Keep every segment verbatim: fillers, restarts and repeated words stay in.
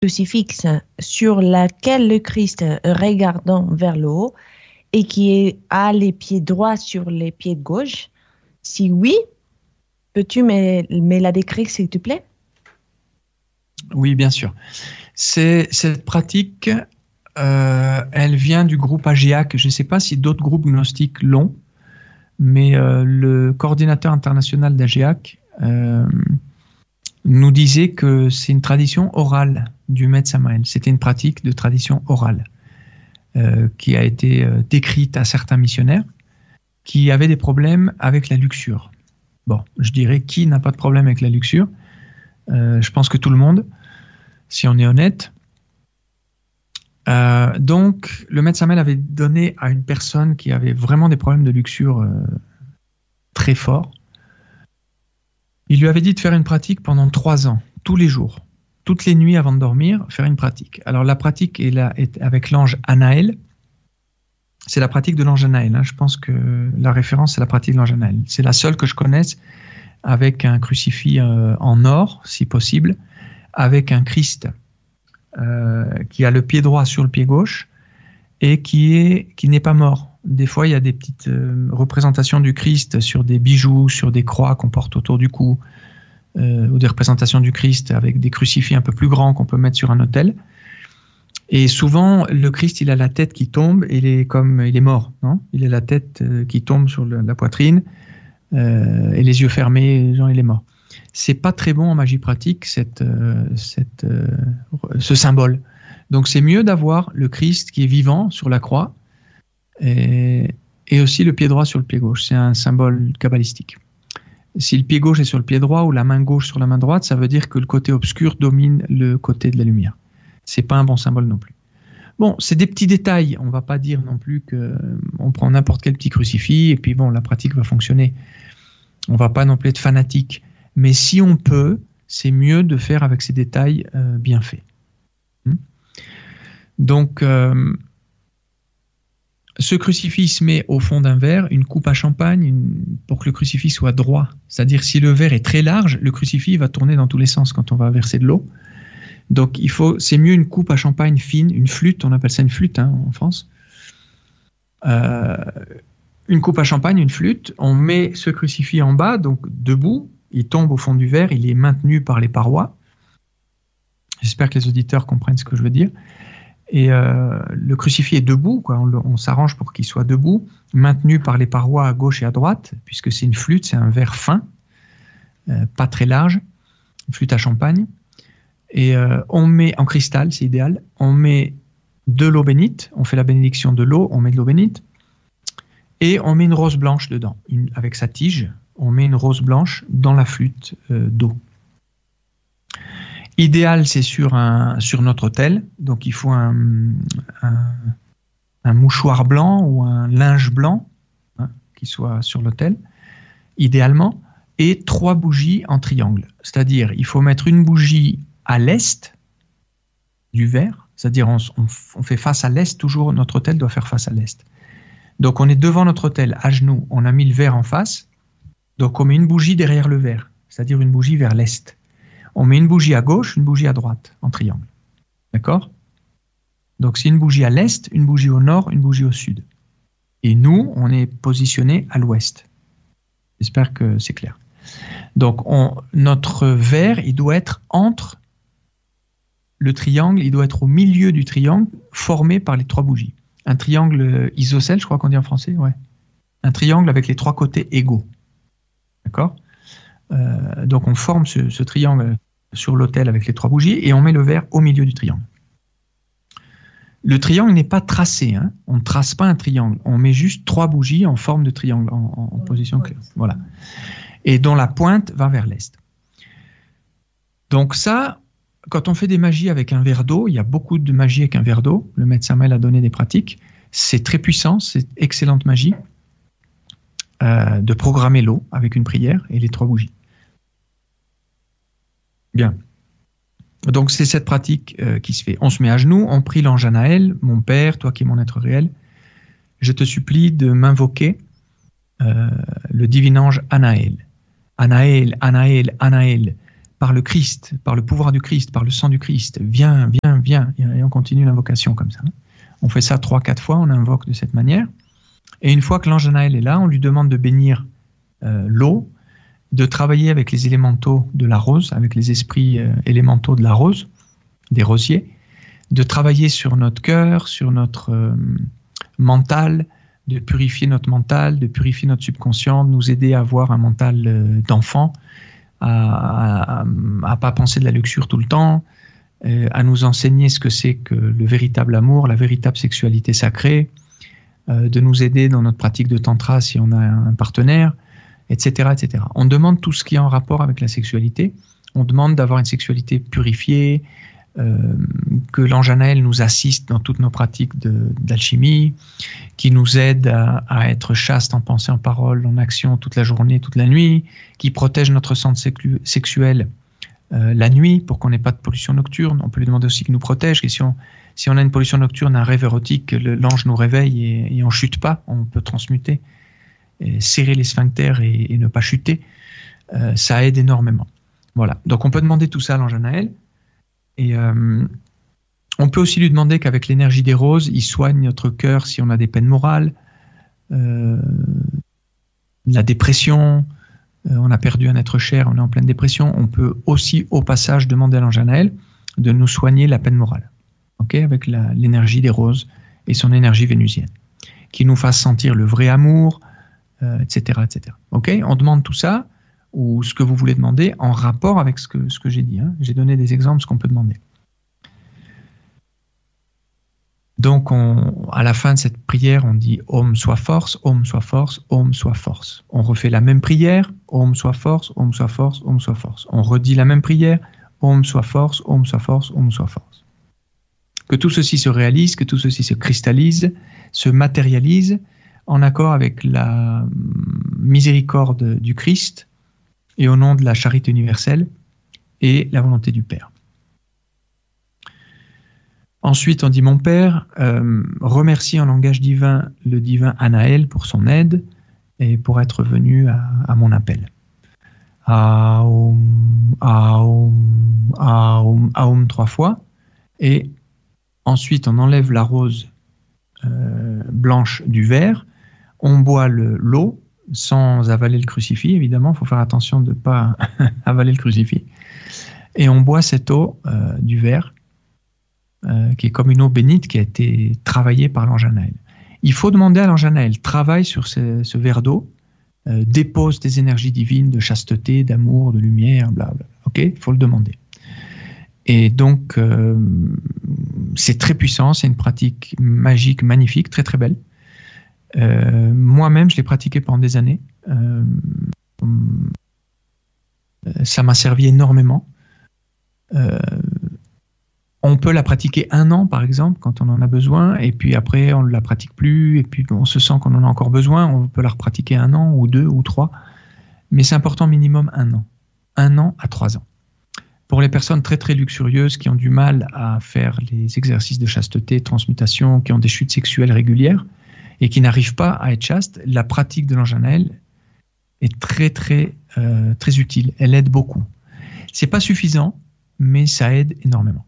crucifix sur laquelle le Christ regardant vers le haut et qui a les pieds droits sur les pieds gauche? Si oui, peux-tu me, me la décrire, s'il te plaît? Oui, bien sûr. C'est, cette pratique, euh, elle vient du groupe Agiac. Je ne sais pas si d'autres groupes gnostiques l'ont, mais euh, le coordinateur international d'Agiac euh, nous disait que c'est une tradition orale du Maître Samael. C'était une pratique de tradition orale euh, qui a été euh, décrite à certains missionnaires qui avaient des problèmes avec la luxure. Bon, je dirais, qui n'a pas de problème avec la luxure? euh, Je pense que tout le monde, si on est honnête. Euh, donc, le Maître Samael avait donné à une personne qui avait vraiment des problèmes de luxure euh, très forts, il lui avait dit de faire une pratique pendant trois ans, tous les jours, toutes les nuits avant de dormir, faire une pratique. Alors, la pratique est, là, est avec l'ange Anaël. C'est la pratique de l'ange Anaël. Hein. Je pense que la référence, c'est la pratique de l'ange Anaël. C'est la seule que je connaisse avec un crucifix euh, en or, si possible, avec un Christ euh, qui a le pied droit sur le pied gauche et qui est, qui n'est pas mort. Des fois, il y a des petites euh, représentations du Christ sur des bijoux, sur des croix qu'on porte autour du cou, euh, ou des représentations du Christ avec des crucifix un peu plus grands qu'on peut mettre sur un autel. Et souvent, le Christ, il a la tête qui tombe, et il est comme il est mort, non? Il a la tête euh, qui tombe sur le, la poitrine euh, et les yeux fermés, genre il est mort. C'est pas très bon en magie pratique cette, euh, cette, euh, ce symbole. Donc c'est mieux d'avoir le Christ qui est vivant sur la croix et, et aussi le pied droit sur le pied gauche. C'est un symbole kabbalistique. Si le pied gauche est sur le pied droit ou la main gauche sur la main droite, ça veut dire que le côté obscur domine le côté de la lumière. C'est pas un bon symbole non plus. Bon, c'est des petits détails. On va pas dire non plus que on prend n'importe quel petit crucifix et puis bon, la pratique va fonctionner. On va pas non plus être fanatique. Mais si on peut, c'est mieux de faire avec ces détails euh, bien faits. Donc, euh, ce crucifix se met au fond d'un verre, une coupe à champagne, une, pour que le crucifix soit droit. C'est-à-dire, si le verre est très large, le crucifix va tourner dans tous les sens quand on va verser de l'eau. Donc, il faut, c'est mieux une coupe à champagne fine, une flûte, on appelle ça une flûte hein, en France. Euh, une coupe à champagne, une flûte, on met ce crucifix en bas, donc debout, il tombe au fond du verre, il est maintenu par les parois. J'espère que les auditeurs comprennent ce que je veux dire. Et euh, le crucifix est debout, quoi. On, le, on s'arrange pour qu'il soit debout, maintenu par les parois à gauche et à droite, puisque c'est une flûte, c'est un verre fin, euh, pas très large, une flûte à champagne. Et euh, on met en cristal, c'est idéal, on met de l'eau bénite, on fait la bénédiction de l'eau, on met de l'eau bénite, et on met une rose blanche dedans, une, avec sa tige, on met une rose blanche dans la flûte euh, d'eau. Idéal, c'est sur, un, sur notre autel, donc il faut un, un, un mouchoir blanc ou un linge blanc hein, qui soit sur l'autel, idéalement, et trois bougies en triangle. C'est-à-dire, il faut mettre une bougie à l'est du verre, c'est-à-dire on, on, on fait face à l'est, toujours notre autel doit faire face à l'est. Donc on est devant notre autel, à genoux, on a mis le verre en face, donc on met une bougie derrière le verre, c'est-à-dire une bougie vers l'est. On met une bougie à gauche, une bougie à droite, en triangle. D'accord? Donc c'est une bougie à l'est, une bougie au nord, une bougie au sud. Et nous, on est positionné à l'ouest. J'espère que c'est clair. Donc on, notre verre, il doit être entre le triangle, il doit être au milieu du triangle formé par les trois bougies. Un triangle isocèle, je crois qu'on dit en français, ouais. Un triangle avec les trois côtés égaux. D'accord? Euh, donc on forme ce, ce triangle sur l'autel avec les trois bougies et on met le verre au milieu du triangle. Le triangle n'est pas tracé, hein. On ne trace pas un triangle, on met juste trois bougies en forme de triangle, en, en, en position claire. Voilà. Et dont la pointe va vers l'est. Donc ça, quand on fait des magies avec un verre d'eau, il y a beaucoup de magie avec un verre d'eau, le Maître Samael a donné des pratiques, c'est très puissant, c'est excellente magie, euh, de programmer l'eau avec une prière et les trois bougies. Bien. Donc c'est cette pratique euh, qui se fait. On se met à genoux, on prie l'ange Anaël, mon Père, toi qui es mon être réel, je te supplie de m'invoquer euh, le divin ange Anaël. Anaël, Anaël, Anaël, par le Christ, par le pouvoir du Christ, par le sang du Christ, viens, viens, viens, et on continue l'invocation comme ça. On fait ça trois, quatre fois, on invoque de cette manière. Et une fois que l'ange Anaël est là, on lui demande de bénir euh, l'eau, de travailler avec les élémentaux de la rose, avec les esprits euh, élémentaux de la rose, des rosiers, de travailler sur notre cœur, sur notre euh, mental, de purifier notre mental, de purifier notre subconscient, de nous aider à avoir un mental euh, d'enfant, à ne pas penser de la luxure tout le temps, euh, à nous enseigner ce que c'est que le véritable amour, la véritable sexualité sacrée, euh, de nous aider dans notre pratique de tantra si on a un partenaire, et cetera, et cetera. On demande tout ce qui est en rapport avec la sexualité. On demande d'avoir une sexualité purifiée, euh, que l'ange Anaël nous assiste dans toutes nos pratiques de, d'alchimie, qui nous aide à, à être chaste en pensée, en parole, en action toute la journée, toute la nuit, qui protège notre centre sexu- sexuel euh, la nuit pour qu'on n'ait pas de pollution nocturne. On peut lui demander aussi qu'il nous protège. Et si on, si on a une pollution nocturne, un rêve érotique, le, l'ange nous réveille et, et on ne chute pas, on peut transmuter, et serrer les sphincters et, et ne pas chuter. Euh, ça aide énormément. Voilà. Donc on peut demander tout ça à l'ange Anaël. Et euh, on peut aussi lui demander qu'avec l'énergie des roses, il soigne notre cœur si on a des peines morales, euh, la dépression, euh, on a perdu un être cher, on est en pleine dépression. On peut aussi au passage demander à l'ange Anaël de nous soigner la peine morale, okay, avec la, l'énergie des roses et son énergie vénusienne, qui nous fasse sentir le vrai amour, euh, et cetera, et cetera. Okay, on demande tout ça, ou ce que vous voulez demander, en rapport avec ce que, ce que j'ai dit. Hein. J'ai donné des exemples de ce qu'on peut demander. Donc, on, à la fin de cette prière, on dit « Om soit force, Om soit force, Om soit force ». On refait la même prière « Om soit force, Om soit force, Om soit force ». On redit la même prière « Om soit force, Om soit force, Om soit force ». Que tout ceci se réalise, que tout ceci se cristallise, se matérialise en accord avec la miséricorde du Christ, et au nom de la charité universelle et la volonté du Père. Ensuite, on dit « Mon Père, euh, remercie en langage divin le divin Anaël pour son aide et pour être venu à, à mon appel. Aum, aum, aum, aum trois fois. Et ensuite, on enlève la rose euh, blanche du verre, on boit le, l'eau, sans avaler le crucifix, évidemment, il faut faire attention de ne pas avaler le crucifix. Et on boit cette eau euh, du verre, euh, qui est comme une eau bénite qui a été travaillée par l'ange Anaël. Il faut demander à l'ange Anaël, travaille sur ce, ce verre d'eau, euh, dépose des énergies divines de chasteté, d'amour, de lumière, blablabla. Ok, il faut le demander. Et donc, euh, c'est très puissant, c'est une pratique magique, magnifique, très très belle. Euh, moi-même, je l'ai pratiqué pendant des années. Euh, ça m'a servi énormément. Euh, on peut la pratiquer un an, par exemple, quand on en a besoin, et puis après, on ne la pratique plus, et puis on se sent qu'on en a encore besoin, on peut la repratiquer un an, ou deux, ou trois. Mais c'est important, minimum un an. Un an à trois ans. Pour les personnes très très luxurieuses qui ont du mal à faire les exercices de chasteté, transmutation, qui ont des chutes sexuelles régulières, et qui n'arrivent pas à être chaste, la pratique de l'ange Anaël est très, très, euh, très utile. Elle aide beaucoup. Ce n'est pas suffisant, mais ça aide énormément.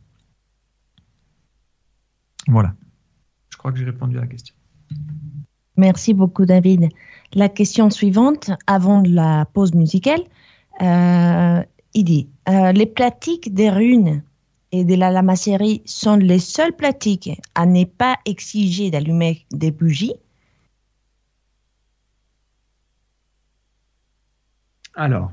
Voilà. Je crois que j'ai répondu à la question. Merci beaucoup, David. La question suivante, avant la pause musicale, euh, il dit euh, les pratiques des runes et de la lamasserie sont les seules pratiques à ne pas exiger d'allumer des bougies? Alors,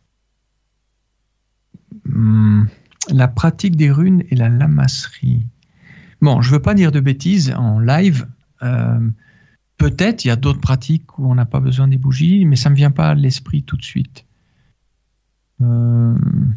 hum, la pratique des runes et la lamasserie. Bon, je ne veux pas dire de bêtises en live. Euh, peut-être, il y a d'autres pratiques où on n'a pas besoin des bougies, mais ça ne me vient pas à l'esprit tout de suite. Euh...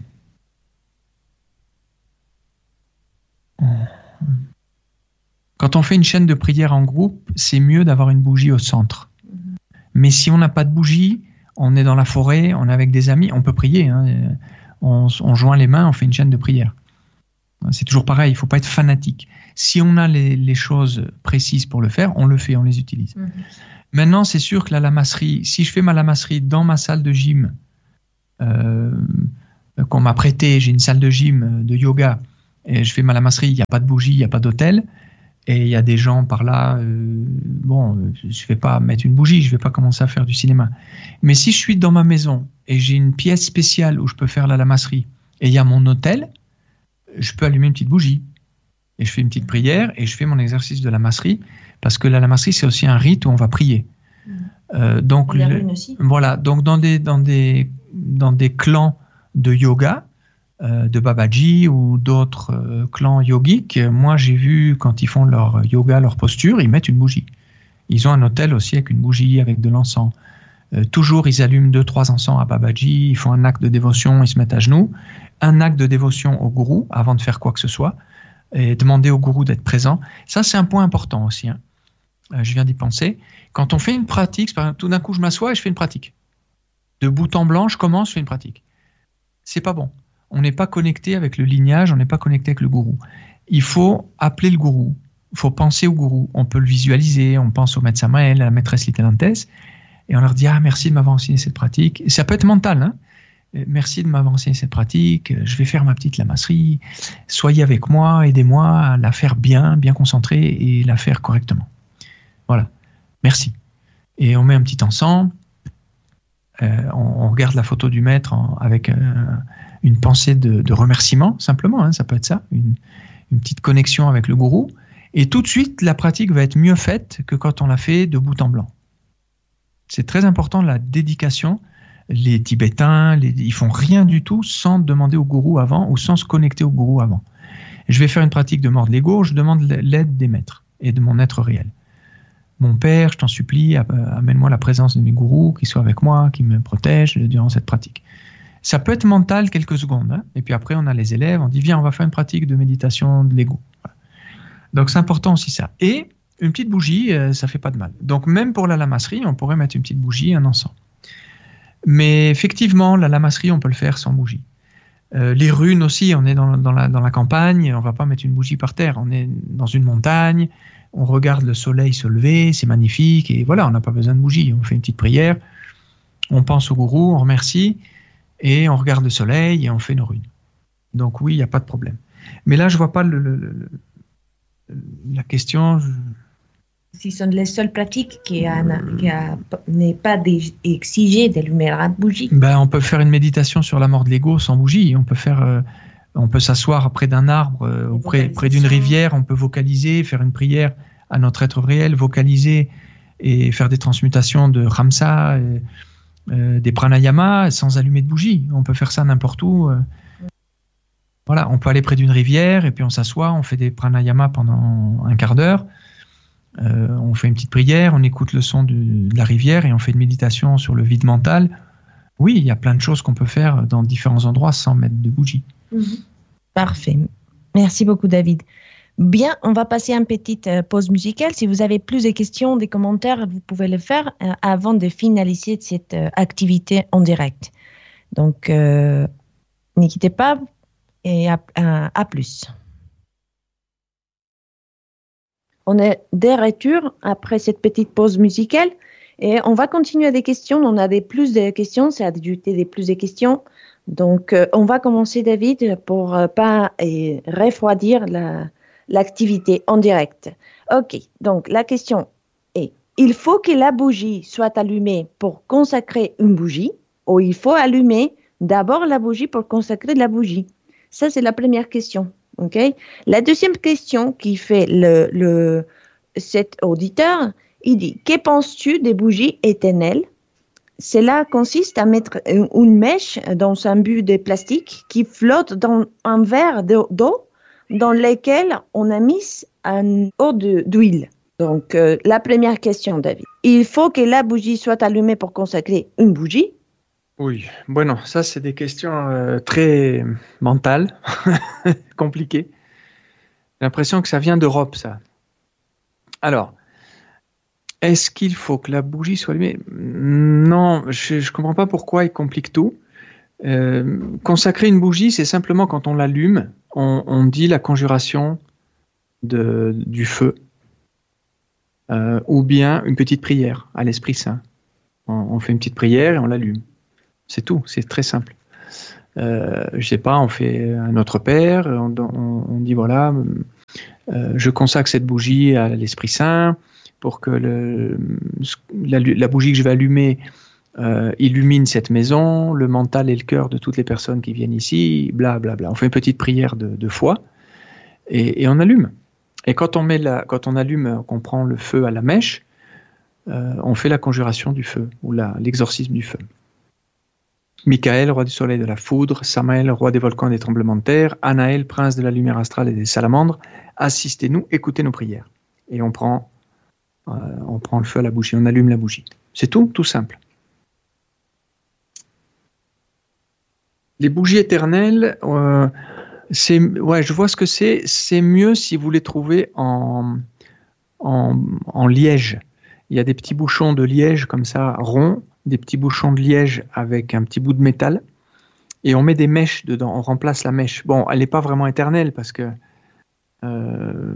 Quand on fait une chaîne de prière en groupe, c'est mieux d'avoir une bougie au centre. Mais si on n'a pas de bougie, on est dans la forêt, on est avec des amis, on peut prier. Hein, on, on joint les mains, on fait une chaîne de prière. C'est toujours pareil, il ne faut pas être fanatique. Si on a les, les choses précises pour le faire, on le fait, on les utilise. Mmh. Maintenant, c'est sûr que la lamasserie, si je fais ma lamasserie dans ma salle de gym, euh, euh, qu'on m'a prêté, j'ai une salle de gym, euh, de yoga, et je fais ma lamasserie, il n'y a pas de bougie, il n'y a pas d'hôtel, et il y a des gens par là, euh, bon, je ne vais pas mettre une bougie, je ne vais pas commencer à faire du cinéma. Mais si je suis dans ma maison et j'ai une pièce spéciale où je peux faire la lamasserie, et il y a mon hôtel, je peux allumer une petite bougie. Et je fais une petite prière et je fais mon exercice de lamasserie, parce que la lamasserie, c'est aussi un rite où on va prier. Euh, donc, le, voilà, donc dans des, dans des, dans des clans de yoga, euh, de Babaji ou d'autres euh, clans yogiques, moi j'ai vu quand ils font leur yoga, leur posture, ils mettent une bougie. Ils ont un hôtel aussi avec une bougie, avec de l'encens. Euh, toujours, ils allument deux, trois encens à Babaji, ils font un acte de dévotion, ils se mettent à genoux. Un acte de dévotion au gourou avant de faire quoi que ce soit, et demander au gourou d'être présent. Ça, c'est un point important aussi. Hein. Euh, je viens d'y penser. Quand on fait une pratique, par exemple, tout d'un coup, je m'assois et je fais une pratique. De bout en blanc, je commence, je fais une pratique. C'est pas bon. On n'est pas connecté avec le lignage, on n'est pas connecté avec le gourou. Il faut appeler le gourou. Il faut penser au gourou. On peut le visualiser. On pense au maître Samael, à la maîtresse Litelantes, et on leur dit « Ah, merci de m'avoir enseigné cette pratique. » Et ça peut être mental, hein. Merci de m'avoir enseigné cette pratique, je vais faire ma petite lamasserie, soyez avec moi, aidez-moi à la faire bien, bien concentrée et la faire correctement. Voilà, merci. Et on met un petit encens, euh, on, on regarde la photo du maître en, avec euh, une pensée de, de remerciement, simplement, hein, ça peut être ça, une, une petite connexion avec le gourou, et tout de suite, la pratique va être mieux faite que quand on l'a fait de bout en blanc. C'est très important, la dédication. Les Tibétains, les, ils font rien du tout sans demander au gourou avant ou sans se connecter au gourou avant. Je vais faire une pratique de mort de l'ego, je demande l'aide des maîtres et de mon être réel. Mon père, je t'en supplie, amène-moi la présence de mes gourous, qui soient avec moi, qui me protègent durant cette pratique. Ça peut être mental quelques secondes, hein, et puis après on a les élèves, on dit viens, on va faire une pratique de méditation de l'ego. Voilà. Donc c'est important aussi ça. Et une petite bougie, euh, ça fait pas de mal. Donc même pour la lamasserie, on pourrait mettre une petite bougie, un encens. Mais effectivement, la lamasserie, on peut le faire sans bougie. Euh, les runes aussi, on est dans, dans, la, dans la campagne, on ne va pas mettre une bougie par terre. On est dans une montagne, on regarde le soleil se lever, c'est magnifique, et voilà, on n'a pas besoin de bougie. On fait une petite prière, on pense au gourou, on remercie, et on regarde le soleil et on fait nos runes. Donc oui, il n'y a pas de problème. Mais là, je ne vois pas le, le, le, la question... Je... Ce sont les seules pratiques qui, a, qui a, n'est pas exigé d'allumer la bougie. Ben, on peut faire une méditation sur la mort de l'ego sans bougie. On peut faire, euh, on peut s'asseoir près d'un arbre, euh, ou près, près d'une rivière. On peut vocaliser, faire une prière à notre être réel, vocaliser et faire des transmutations de Ramsa, et, euh, des pranayama sans allumer de bougie. On peut faire ça n'importe où. Euh. Voilà, on peut aller près d'une rivière et puis on s'assoit, on fait des pranayama pendant un quart d'heure. Euh, on fait une petite prière, on écoute le son de, de la rivière et on fait une méditation sur le vide mental. Oui, il y a plein de choses qu'on peut faire dans différents endroits sans mettre de bougie. Mmh. Parfait. Merci beaucoup, David. Bien, on va passer à une petite euh, pause musicale. Si vous avez plus de questions, des commentaires, vous pouvez le faire euh, avant de finaliser cette euh, activité en direct. Donc, euh, ne quittez pas et à, à, à plus. On est de retour après cette petite pause musicale et on va continuer des questions. On a des plus de questions, ça a ajouté des plus de questions. Donc, euh, on va commencer, David, pour euh, pas euh, refroidir la, l'activité en direct. OK, donc la question est, il faut que la bougie soit allumée pour consacrer une bougie ou il faut allumer d'abord la bougie pour consacrer de la bougie? Ça, c'est la première question. Okay. La deuxième question qui fait le, le, cet auditeur, il dit, que penses-tu des bougies éternelles? Cela consiste à mettre une mèche dans un but de plastique qui flotte dans un verre d'eau dans lequel on a mis un eau d'huile. Donc, euh, la première question, David. Il faut que la bougie soit allumée pour consacrer une bougie? Oui, bueno, ça c'est des questions euh, très mentales, compliquées. J'ai l'impression que ça vient d'Europe, ça. Alors, est-ce qu'il faut que la bougie soit allumée? Non, je ne comprends pas pourquoi il complique tout. Euh, consacrer une bougie, c'est simplement quand on l'allume, on, on dit la conjuration de, du feu, euh, ou bien une petite prière à l'Esprit Saint. On, on fait une petite prière et on l'allume. C'est tout, c'est très simple. Euh, je sais pas, on fait un Notre Père, on, on, on dit voilà, euh, je consacre cette bougie à l'Esprit Saint pour que le, la, la bougie que je vais allumer euh, illumine cette maison, le mental et le cœur de toutes les personnes qui viennent ici, bla bla bla. On fait une petite prière de, de foi et, et on allume. Et quand on met la, quand on allume, qu'on prend le feu à la mèche, euh, on fait la conjuration du feu ou la, l'exorcisme du feu. Michael, roi du soleil et de la foudre, Samaël, roi des volcans et des tremblements de terre, Anaël, prince de la lumière astrale et des salamandres, assistez-nous, écoutez nos prières. Et on prend, euh, on prend le feu à la bougie, on allume la bougie. C'est tout, tout simple. Les bougies éternelles, euh, c'est, ouais, je vois ce que c'est. C'est mieux si vous les trouvez en, en, en liège. Il y a des petits bouchons de liège comme ça, ronds, des petits bouchons de liège avec un petit bout de métal, et on met des mèches dedans, on remplace la mèche. Bon, elle n'est pas vraiment éternelle parce que euh,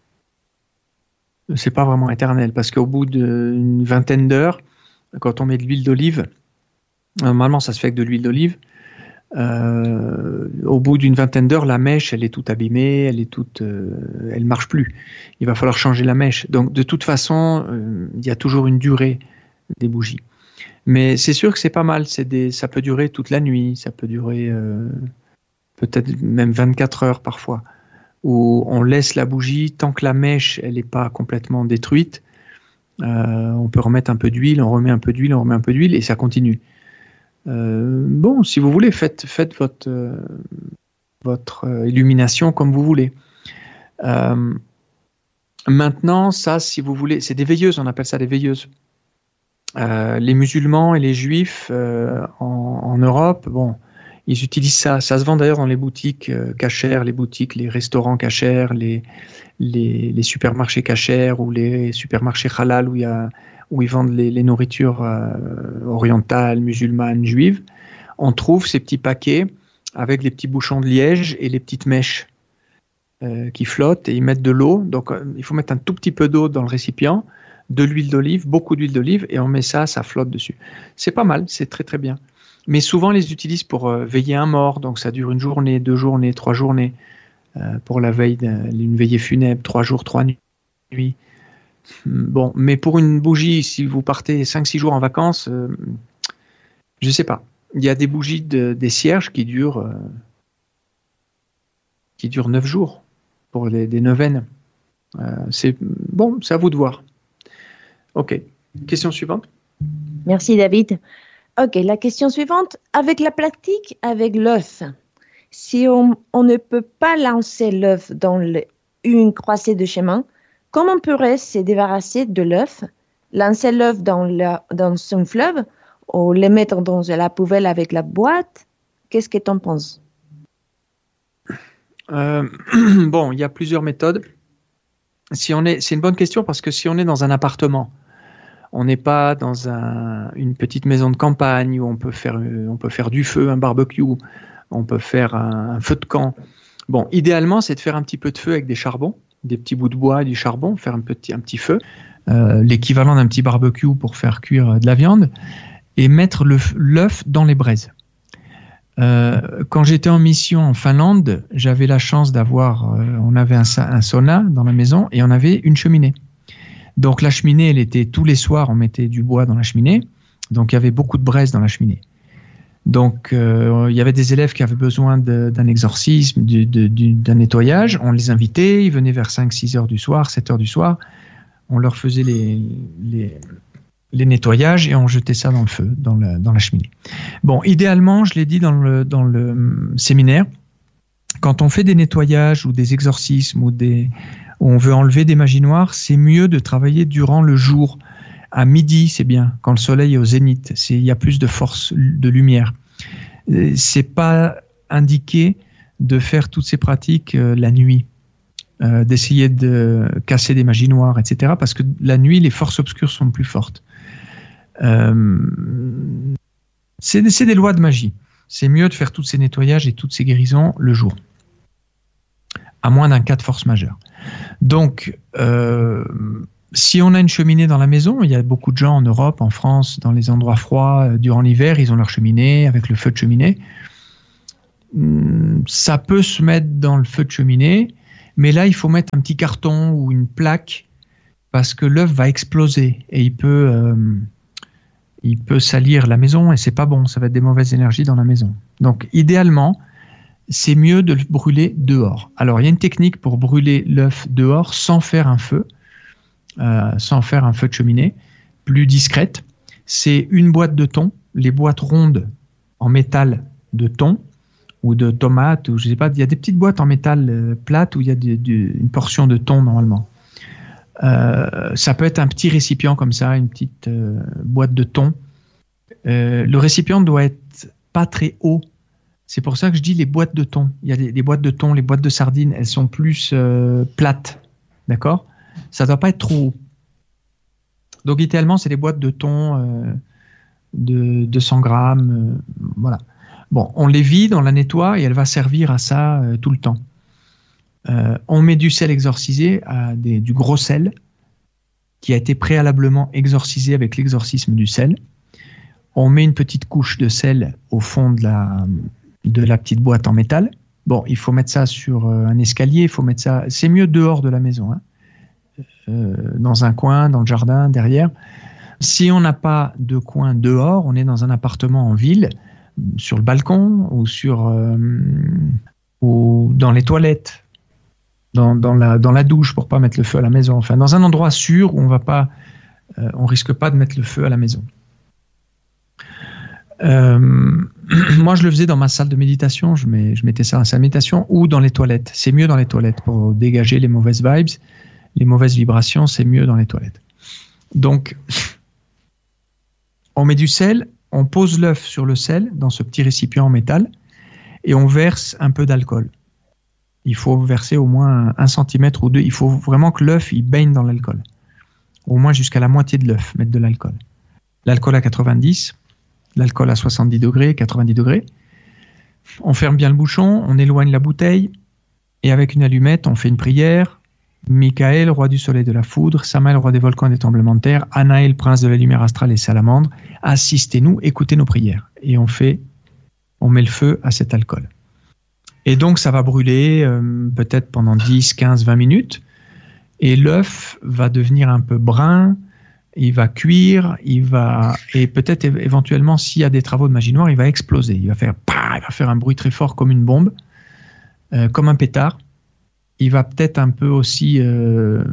c'est pas vraiment éternel parce qu'au bout d'une vingtaine d'heures, quand on met de l'huile d'olive, normalement ça se fait avec de l'huile d'olive, euh, au bout d'une vingtaine d'heures, la mèche elle est toute abîmée, elle est toute, euh, elle marche plus. Il va falloir changer la mèche. Donc de toute façon, euh, il y a toujours une durée des bougies. Mais c'est sûr que c'est pas mal, c'est des, ça peut durer toute la nuit, ça peut durer euh, peut-être même vingt-quatre heures parfois, où on laisse la bougie, tant que la mèche elle n'est pas complètement détruite, euh, on peut remettre un peu d'huile, on remet un peu d'huile, on remet un peu d'huile et ça continue. Euh, bon, si vous voulez, faites, faites votre, euh, votre illumination comme vous voulez. Euh, maintenant, ça, si vous voulez, c'est des veilleuses, on appelle ça des veilleuses. Euh, les musulmans et les juifs euh, en, en Europe, bon, ils utilisent ça. Ça se vend d'ailleurs dans les boutiques euh, cachères, les boutiques, les restaurants cachères, les, les, les supermarchés cachères ou les supermarchés halal où, il y a, où ils vendent les, les nourritures euh, orientales, musulmanes, juives. On trouve ces petits paquets avec les petits bouchons de liège et les petites mèches euh, qui flottent et ils mettent de l'eau. Donc euh, il faut mettre un tout petit peu d'eau dans le récipient, de l'huile d'olive, beaucoup d'huile d'olive, et on met ça, ça flotte dessus. C'est pas mal, c'est très très bien. Mais souvent, on les utilise pour euh, veiller un mort, donc ça dure une journée, deux journées, trois journées, euh, pour la veille d'une veillée funèbre, trois jours, trois nuits. Bon, mais pour une bougie, si vous partez cinq six jours en vacances, euh, je sais pas. Il y a des bougies de, des cierges qui durent, euh, qui durent neuf jours, pour les, des neuvaines. Euh, c'est bon, c'est à vous de voir. Ok. Question suivante. Merci David. Ok, la question suivante. Avec la pratique avec l'œuf, si on, on ne peut pas lancer l'œuf dans le, une croisée de chemin, comment on pourrait se débarrasser de l'œuf, lancer l'œuf dans, la, dans un fleuve ou le mettre dans la poubelle avec la boîte? Qu'est-ce que tu en penses? euh, Bon, il y a plusieurs méthodes. Si on est, c'est une bonne question parce que si on est dans un appartement, on n'est pas dans un, une petite maison de campagne où on peut faire, on peut faire du feu, un barbecue, on peut faire un, un feu de camp. Bon, idéalement, c'est de faire un petit peu de feu avec des charbons, des petits bouts de bois et du charbon, faire un petit, un petit feu, euh, l'équivalent d'un petit barbecue pour faire cuire de la viande, et mettre le, l'œuf dans les braises. Euh, quand j'étais en mission en Finlande, j'avais la chance d'avoir, euh, on avait un, un sauna dans la maison et on avait une cheminée. Donc la cheminée, elle était tous les soirs, on mettait du bois dans la cheminée, donc il y avait beaucoup de braises dans la cheminée. Donc euh, il y avait des élèves qui avaient besoin de, d'un exorcisme, de, de, de, d'un nettoyage, on les invitait, ils venaient vers cinq six heures du soir, sept heures du soir, on leur faisait les, les, les nettoyages et on jetait ça dans le feu, dans la, dans la cheminée. Bon, idéalement, je l'ai dit dans le, dans le séminaire, quand on fait des nettoyages ou des exorcismes ou des... on veut enlever des magies noires, c'est mieux de travailler durant le jour. À midi, c'est bien, quand le soleil est au zénith, c'est, il y a plus de force de lumière. C'est pas indiqué de faire toutes ces pratiques euh, la nuit, euh, d'essayer de casser des magies noires, et cetera. Parce que la nuit, les forces obscures sont plus fortes. Euh, c'est, c'est des lois de magie. C'est mieux de faire tous ces nettoyages et toutes ces guérisons le jour, à moins d'un cas de force majeure. Donc, euh, si on a une cheminée dans la maison, il y a beaucoup de gens en Europe, en France, dans les endroits froids, euh, durant l'hiver, ils ont leur cheminée avec le feu de cheminée. ça peut se mettre dans le feu de cheminée, mais là, il faut mettre un petit carton ou une plaque parce que l'œuf va exploser et il peut, euh, il peut salir la maison et c'est pas bon, ça va être des mauvaises énergies dans la maison. Donc, idéalement, c'est mieux de le brûler dehors. Alors, il y a une technique pour brûler l'œuf dehors sans faire un feu, euh, sans faire un feu de cheminée, plus discrète. C'est une boîte de thon, les boîtes rondes en métal de thon ou de tomates, ou je sais pas, il y a des petites boîtes en métal euh, plate où il y a de, de, une portion de thon normalement. Euh, ça peut être un petit récipient comme ça, une petite euh, boîte de thon. Euh, le récipient doit être pas très haut. C'est pour ça que je dis les boîtes de thon. Il y a des, des boîtes de thon, les boîtes de sardines, elles sont plus euh, plates, d'accord ? Ça doit pas être trop haut. Donc idéalement, c'est des boîtes de thon euh, de deux cents grammes, euh, voilà. Bon, on les vide, on la nettoie et elle va servir à ça euh, tout le temps. Euh, on met du sel exorcisé, à des, du gros sel, qui a été préalablement exorcisé avec l'exorcisme du sel. On met une petite couche de sel au fond de la, de la petite boîte en métal. Bon, il faut mettre ça sur euh, un escalier, il faut mettre ça... C'est mieux dehors de la maison, hein. Euh, dans un coin, dans le jardin, derrière. Si on n'a pas de coin dehors, on est dans un appartement en ville, sur le balcon ou sur euh, ou dans les toilettes, dans, dans la dans la douche pour pas mettre le feu à la maison. Enfin, dans un endroit sûr où on va pas, euh, on risque pas de mettre le feu à la maison. Euh, moi, je le faisais dans ma salle de méditation. Je, mets, je mettais ça dans la salle de méditation ou dans les toilettes. C'est mieux dans les toilettes pour dégager les mauvaises vibes, les mauvaises vibrations. C'est mieux dans les toilettes. Donc, on met du sel. On pose l'œuf sur le sel dans ce petit récipient en métal et on verse un peu d'alcool. Il faut verser au moins un centimètre ou deux. Il faut vraiment que l'œuf il baigne dans l'alcool. Au moins jusqu'à la moitié de l'œuf, mettre de l'alcool. L'alcool à quatre-vingt-dix, l'alcool à soixante-dix degrés, quatre-vingt-dix degrés. On ferme bien le bouchon, on éloigne la bouteille et avec une allumette, on fait une prière. Michael, roi du soleil de la foudre, Samaël, roi des volcans et des tremblements de terre, Anaël, prince de la lumière astrale et salamandre, assistez-nous, écoutez nos prières. Et on fait, on met le feu à cet alcool. Et donc ça va brûler euh, peut-être pendant dix, quinze, vingt minutes, et l'œuf va devenir un peu brun, il va cuire, il va, et peut-être é- éventuellement s'il y a des travaux de magie noire, il va exploser, il va faire, bah, il va faire un bruit très fort comme une bombe, euh, comme un pétard. Il va peut-être un peu aussi... Euh,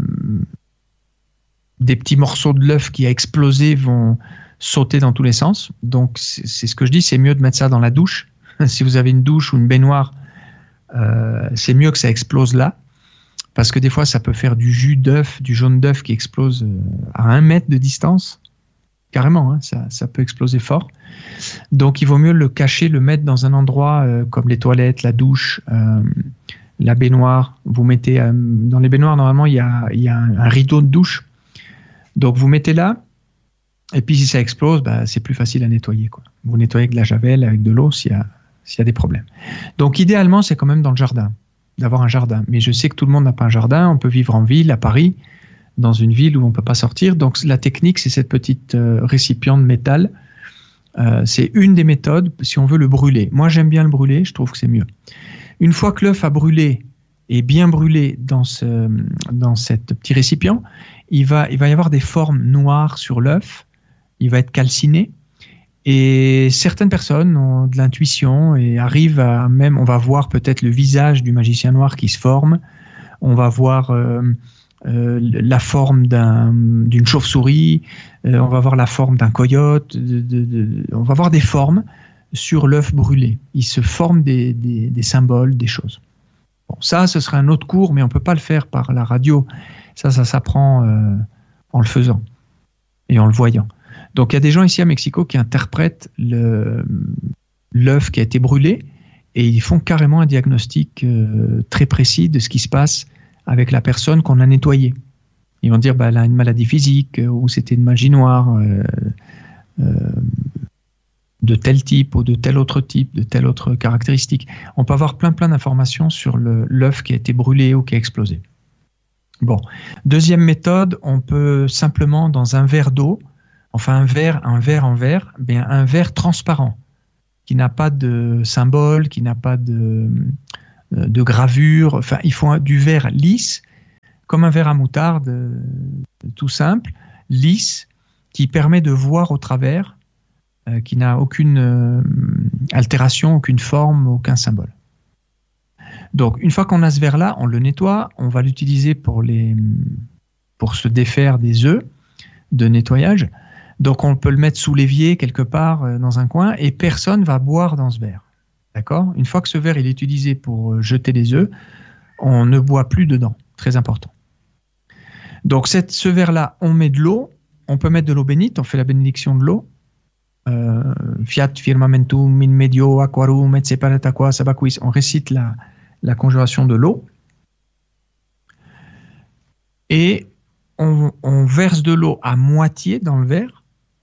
des petits morceaux de l'œuf qui a explosé vont sauter dans tous les sens. Donc, c'est, c'est ce que je dis, c'est mieux de mettre ça dans la douche. Si vous avez une douche ou une baignoire, euh, c'est mieux que ça explose là. Parce que des fois, ça peut faire du jus d'œuf, du jaune d'œuf qui explose à un mètre de distance. Carrément, hein, ça, ça peut exploser fort. Donc, il vaut mieux le cacher, le mettre dans un endroit euh, comme les toilettes, la douche... Euh, la baignoire, vous mettez euh, dans les baignoires normalement il y a, il y a un, un rideau de douche, donc vous mettez là et puis si ça explose, bah, c'est plus facile à nettoyer, quoi. Vous nettoyez avec de la javel, avec de l'eau s'il y a, s'il y a des problèmes. Donc idéalement c'est quand même dans le jardin, d'avoir un jardin, mais je sais que tout le monde n'a pas un jardin. On peut vivre en ville, à Paris, dans une ville où on ne peut pas sortir, donc la technique c'est cette petite euh, récipient de métal. Euh, c'est une des méthodes si on veut le brûler. Moi j'aime bien le brûler, je trouve que c'est mieux. Une fois que l'œuf a brûlé et bien brûlé dans ce dans cet petit récipient, il va il va y avoir des formes noires sur l'œuf. Il va être calciné et certaines personnes ont de l'intuition et arrivent à même, on va voir peut-être le visage du magicien noir qui se forme. On va voir euh, euh, la forme d'un, d'une chauve-souris. Euh, on va voir la forme d'un coyote. De, de, de, on va voir des formes sur l'œuf brûlé. Il se forme des, des, des symboles, des choses. Bon, ça, ce serait un autre cours, mais on ne peut pas le faire par la radio. Ça, ça s'apprend euh, en le faisant et en le voyant. Donc, il y a des gens ici à Mexico qui interprètent le, l'œuf qui a été brûlé et ils font carrément un diagnostic euh, très précis de ce qui se passe avec la personne qu'on a nettoyée. Ils vont dire bah, elle a une maladie physique euh, ou c'était une magie noire. Euh, euh, de tel type ou de tel autre type, de telle autre caractéristique. On peut avoir plein plein d'informations sur le, l'œuf qui a été brûlé ou qui a explosé. Bon. Deuxième méthode, on peut simplement dans un verre d'eau, enfin un verre, un verre en verre, bien un verre transparent qui n'a pas de symbole, qui n'a pas de, de gravure. Enfin, il faut un, du verre lisse, comme un verre à moutarde, euh, tout simple, lisse, qui permet de voir au travers, euh, qui n'a aucune euh, altération, aucune forme, aucun symbole. Donc, une fois qu'on a ce verre-là, on le nettoie, on va l'utiliser pour, les, pour se défaire des œufs de nettoyage. Donc, on peut le mettre sous l'évier quelque part euh, dans un coin et personne ne va boire dans ce verre. D'accord ? Une fois que ce verre il est utilisé pour euh, jeter les œufs, on ne boit plus dedans. Très important. Donc, cette, ce verre-là, on met de l'eau. On peut mettre de l'eau bénite. On fait la bénédiction de l'eau. Euh, Fiat firmamentum in medio aquarum et separat aqua sabaquis. On récite la, la conjuration de l'eau. Et on, on verse de l'eau à moitié dans le verre.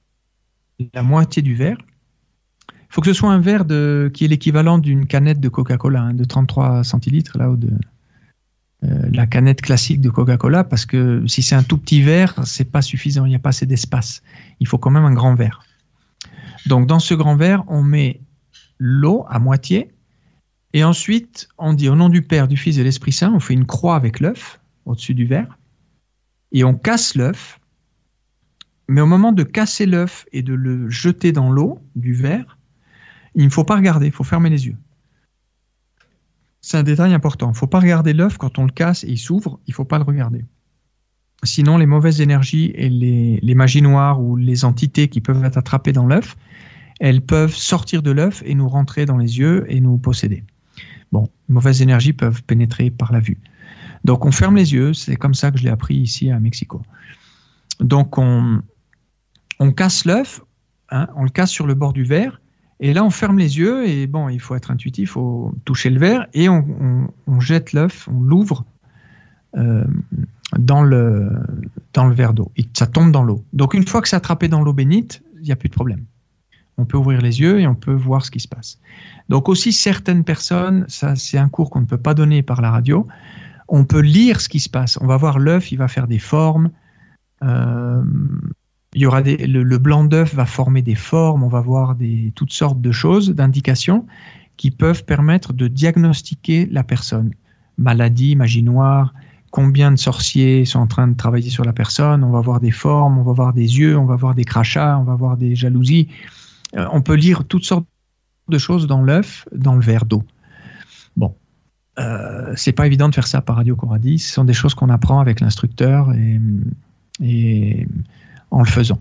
La moitié du verre. Il faut que ce soit un verre de, qui est l'équivalent d'une canette de Coca-Cola, hein, de trente-trois centilitres, là, ou de euh, la canette classique de Coca-Cola, parce que si c'est un tout petit verre, c'est pas suffisant, il n'y a pas assez d'espace. Il faut quand même un grand verre. Donc, dans ce grand verre, on met l'eau à moitié, et ensuite, on dit au nom du Père, du Fils et de l'Esprit Saint, on fait une croix avec l'œuf au-dessus du verre, et on casse l'œuf. Mais au moment de casser l'œuf et de le jeter dans l'eau du verre, il ne faut pas regarder, il faut fermer les yeux. C'est un détail important. Il ne faut pas regarder l'œuf quand on le casse et il s'ouvre, il ne faut pas le regarder. Sinon, les mauvaises énergies et les, les magies noires ou les entités qui peuvent être attrapées dans l'œuf, elles peuvent sortir de l'œuf et nous rentrer dans les yeux et nous posséder. Bon, les mauvaises énergies peuvent pénétrer par la vue. Donc, on ferme les yeux. C'est comme ça que je l'ai appris ici à Mexico. Donc, on... On casse l'œuf, hein, on le casse sur le bord du verre, et là on ferme les yeux, et bon, il faut être intuitif, il faut toucher le verre, et on, on, on jette l'œuf, on l'ouvre euh, dans, le, dans le verre d'eau. Et ça tombe dans l'eau. Donc une fois que c'est attrapé dans l'eau bénite, il n'y a plus de problème. On peut ouvrir les yeux et on peut voir ce qui se passe. Donc aussi, certaines personnes, ça c'est un cours qu'on ne peut pas donner par la radio, on peut lire ce qui se passe. On va voir l'œuf, il va faire des formes, euh, Il y aura des, le, le blanc d'œuf va former des formes, on va voir des, toutes sortes de choses, d'indications qui peuvent permettre de diagnostiquer la personne. Maladie, magie noire, combien de sorciers sont en train de travailler sur la personne, on va voir des formes, on va voir des yeux, on va voir des crachats, on va voir des jalousies. Euh, on peut lire toutes sortes de choses dans l'œuf, dans le verre d'eau. Bon, euh, c'est pas évident de faire ça par Radio Coradis, ce sont des choses qu'on apprend avec l'instructeur et... et en le faisant.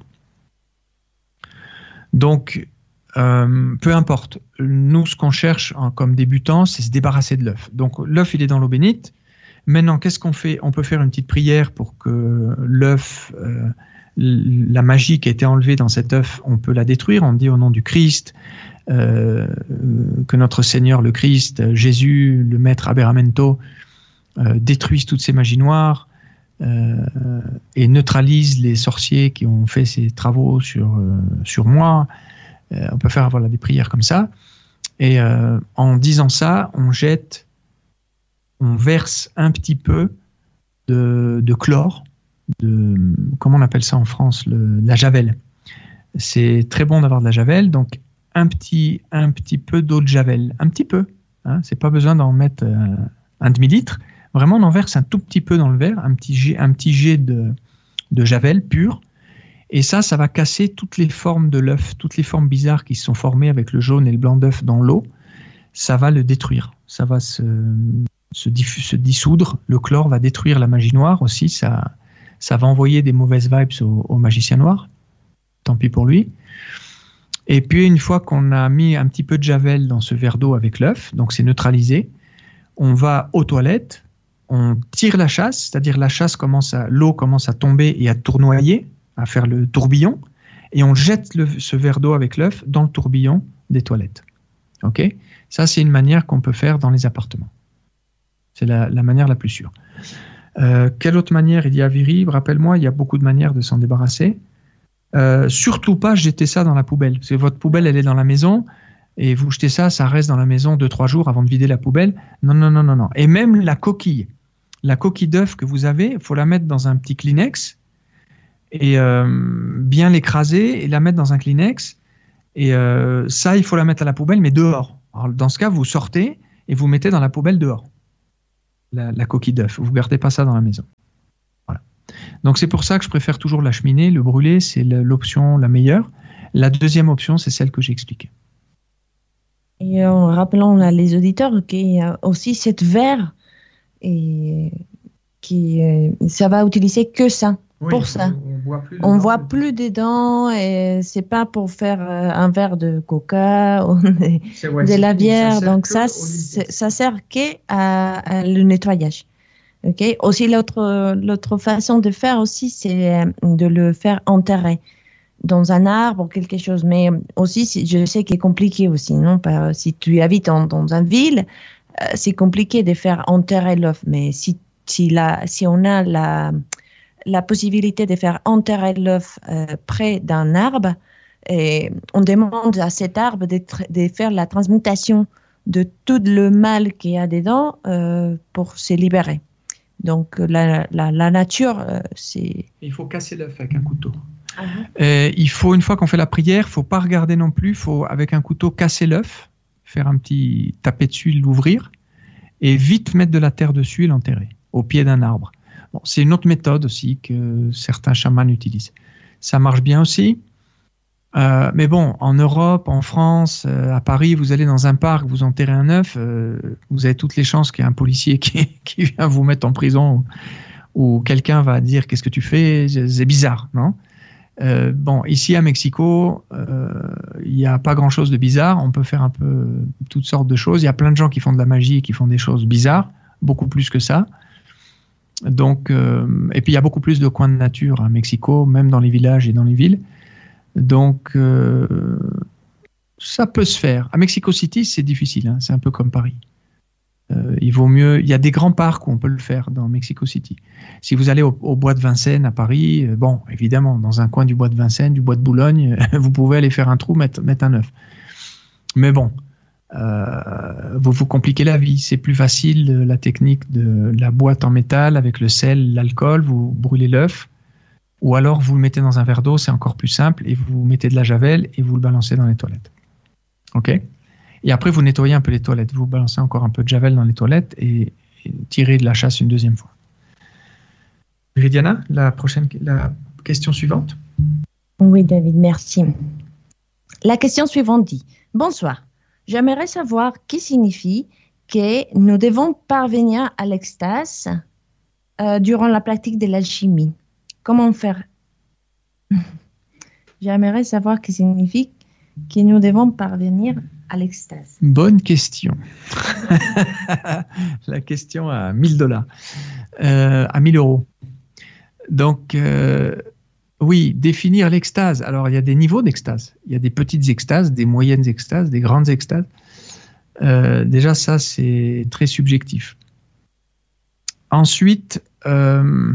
Donc, euh, peu importe. Nous, ce qu'on cherche en, comme débutants, c'est se débarrasser de l'œuf. Donc, l'œuf, il est dans l'eau bénite. Maintenant, qu'est-ce qu'on fait ? On peut faire une petite prière pour que l'œuf, euh, la magie qui a été enlevée dans cet œuf, on peut la détruire. On dit au nom du Christ, euh, que notre Seigneur, le Christ, Jésus, le Maître Aberramento, euh, détruisent toutes ces magies noires, Euh, et neutralise les sorciers qui ont fait ces travaux sur, euh, sur moi. Euh, on peut faire voilà, des prières comme ça. Et euh, en disant ça, on jette, on verse un petit peu de, de chlore, de, comment on appelle ça en France, le, la javel. C'est très bon d'avoir de la javel, donc un petit, un petit peu d'eau de javel, un petit peu. Hein, c'est pas besoin d'en mettre euh, un demi-litre. Vraiment, on en verse un tout petit peu dans le verre, un petit jet, un petit jet de, de javel pur. Et ça, ça va casser toutes les formes de l'œuf, toutes les formes bizarres qui se sont formées avec le jaune et le blanc d'œuf dans l'eau. Ça va le détruire. Ça va se, se, diffu- se dissoudre. Le chlore va détruire la magie noire aussi. Ça, ça va envoyer des mauvaises vibes au, au magicien noir. Tant pis pour lui. Et puis, une fois qu'on a mis un petit peu de javel dans ce verre d'eau avec l'œuf, donc c'est neutralisé, on va aux toilettes. On tire la chasse, c'est-à-dire la chasse commence à, l'eau commence à tomber et à tournoyer, à faire le tourbillon, et on jette le, ce verre d'eau avec l'œuf dans le tourbillon des toilettes. Ok ? Ça, c'est une manière qu'on peut faire dans les appartements. C'est la, la manière la plus sûre. Euh, quelle autre manière il y a, Viri ? Rappelle-moi, il y a beaucoup de manières de s'en débarrasser. Euh, surtout pas jeter ça dans la poubelle. Parce que votre poubelle, elle est dans la maison, et vous jetez ça, ça reste dans la maison deux, trois jours avant de vider la poubelle. Non, non, non, non, non. Et même la coquille. La coquille d'œuf que vous avez, il faut la mettre dans un petit Kleenex et euh, bien l'écraser et la mettre dans un Kleenex Et euh, ça, il faut la mettre à la poubelle, mais dehors. Alors, dans ce cas, vous sortez et vous mettez dans la poubelle dehors, la, la coquille d'œuf. Vous ne gardez pas ça dans la maison. Voilà. Donc, c'est pour ça que je préfère toujours la cheminée. Le brûler, c'est l'option la meilleure. La deuxième option, c'est celle que j'ai expliquée. Et en rappelant là, les auditeurs qu'il y a aussi cette verre et qui euh, ça va utiliser que ça oui, pour ça. On voit plus dedans, on voit plus dedans et c'est pas pour faire euh, un verre de coca ou de, ouais, de la bière. Ça donc ça ça sert qu'à à le nettoyage. Ok. Aussi l'autre l'autre façon de faire aussi c'est de le faire enterrer dans un arbre ou quelque chose, mais aussi je sais qu'il est compliqué aussi, non? Si tu habites en, dans une ville, euh, c'est compliqué de faire enterrer l'œuf, mais si, si, la, si on a la, la possibilité de faire enterrer l'œuf euh, près d'un arbre, et on demande à cet arbre de, de faire la transmutation de tout le mal qu'il y a dedans euh, pour se libérer. Donc la, la, la nature, euh, c'est... Il faut casser l'œuf avec un couteau. Uh-huh. Euh, il faut, une fois qu'on fait la prière, il ne faut pas regarder non plus, il faut avec un couteau casser l'œuf, faire un petit taper dessus, l'ouvrir, et vite mettre de la terre dessus et l'enterrer, au pied d'un arbre. Bon, c'est une autre méthode aussi que certains chamans utilisent. Ça marche bien aussi, euh, mais bon, en Europe, en France, euh, à Paris, vous allez dans un parc, vous enterrez un œuf, euh, vous avez toutes les chances qu'il y ait un policier qui, qui vient vous mettre en prison, ou, ou quelqu'un va dire « Qu'est-ce que tu fais ?» C'est bizarre, non ? Euh, bon, ici à Mexico, il euh, n'y a pas grand-chose de bizarre. On peut faire un peu toutes sortes de choses. Il y a plein de gens qui font de la magie et qui font des choses bizarres, beaucoup plus que ça. Donc, euh, et puis il y a beaucoup plus de coins de nature à Mexico, même dans les villages et dans les villes. Donc, euh, ça peut se faire. À Mexico City, c'est difficile. Hein, c'est un peu comme Paris. Euh, il vaut mieux. Il y a des grands parcs où on peut le faire dans Mexico City. Si vous allez au, au bois de Vincennes à Paris, euh, bon, évidemment, dans un coin du bois de Vincennes, du bois de Boulogne, vous pouvez aller faire un trou, mettre, mettre un œuf. Mais bon, euh, vous vous compliquez la vie. C'est plus facile la technique de la boîte en métal avec le sel, l'alcool. Vous brûlez l'œuf, ou alors vous le mettez dans un verre d'eau, c'est encore plus simple, et vous mettez de la javel et vous le balancez dans les toilettes. Ok ? Et après, vous nettoyez un peu les toilettes. Vous balancez encore un peu de javel dans les toilettes et, et tirez de la chasse une deuxième fois. Viridiana, la prochaine, la question suivante. Oui, David, merci. La question suivante dit « Bonsoir. J'aimerais savoir qui signifie que nous devons parvenir à l'extase euh, durant la pratique de l'alchimie. Comment faire ?» J'aimerais savoir ce qui signifie que nous devons parvenir à l'extase. Bonne question. La question à mille dollars, euh, à mille euros. Donc, euh, oui, définir l'extase. Alors, il y a des niveaux d'extase. Il y a des petites extases, des moyennes extases, des grandes extases. Euh, déjà, ça, c'est très subjectif. Ensuite, euh,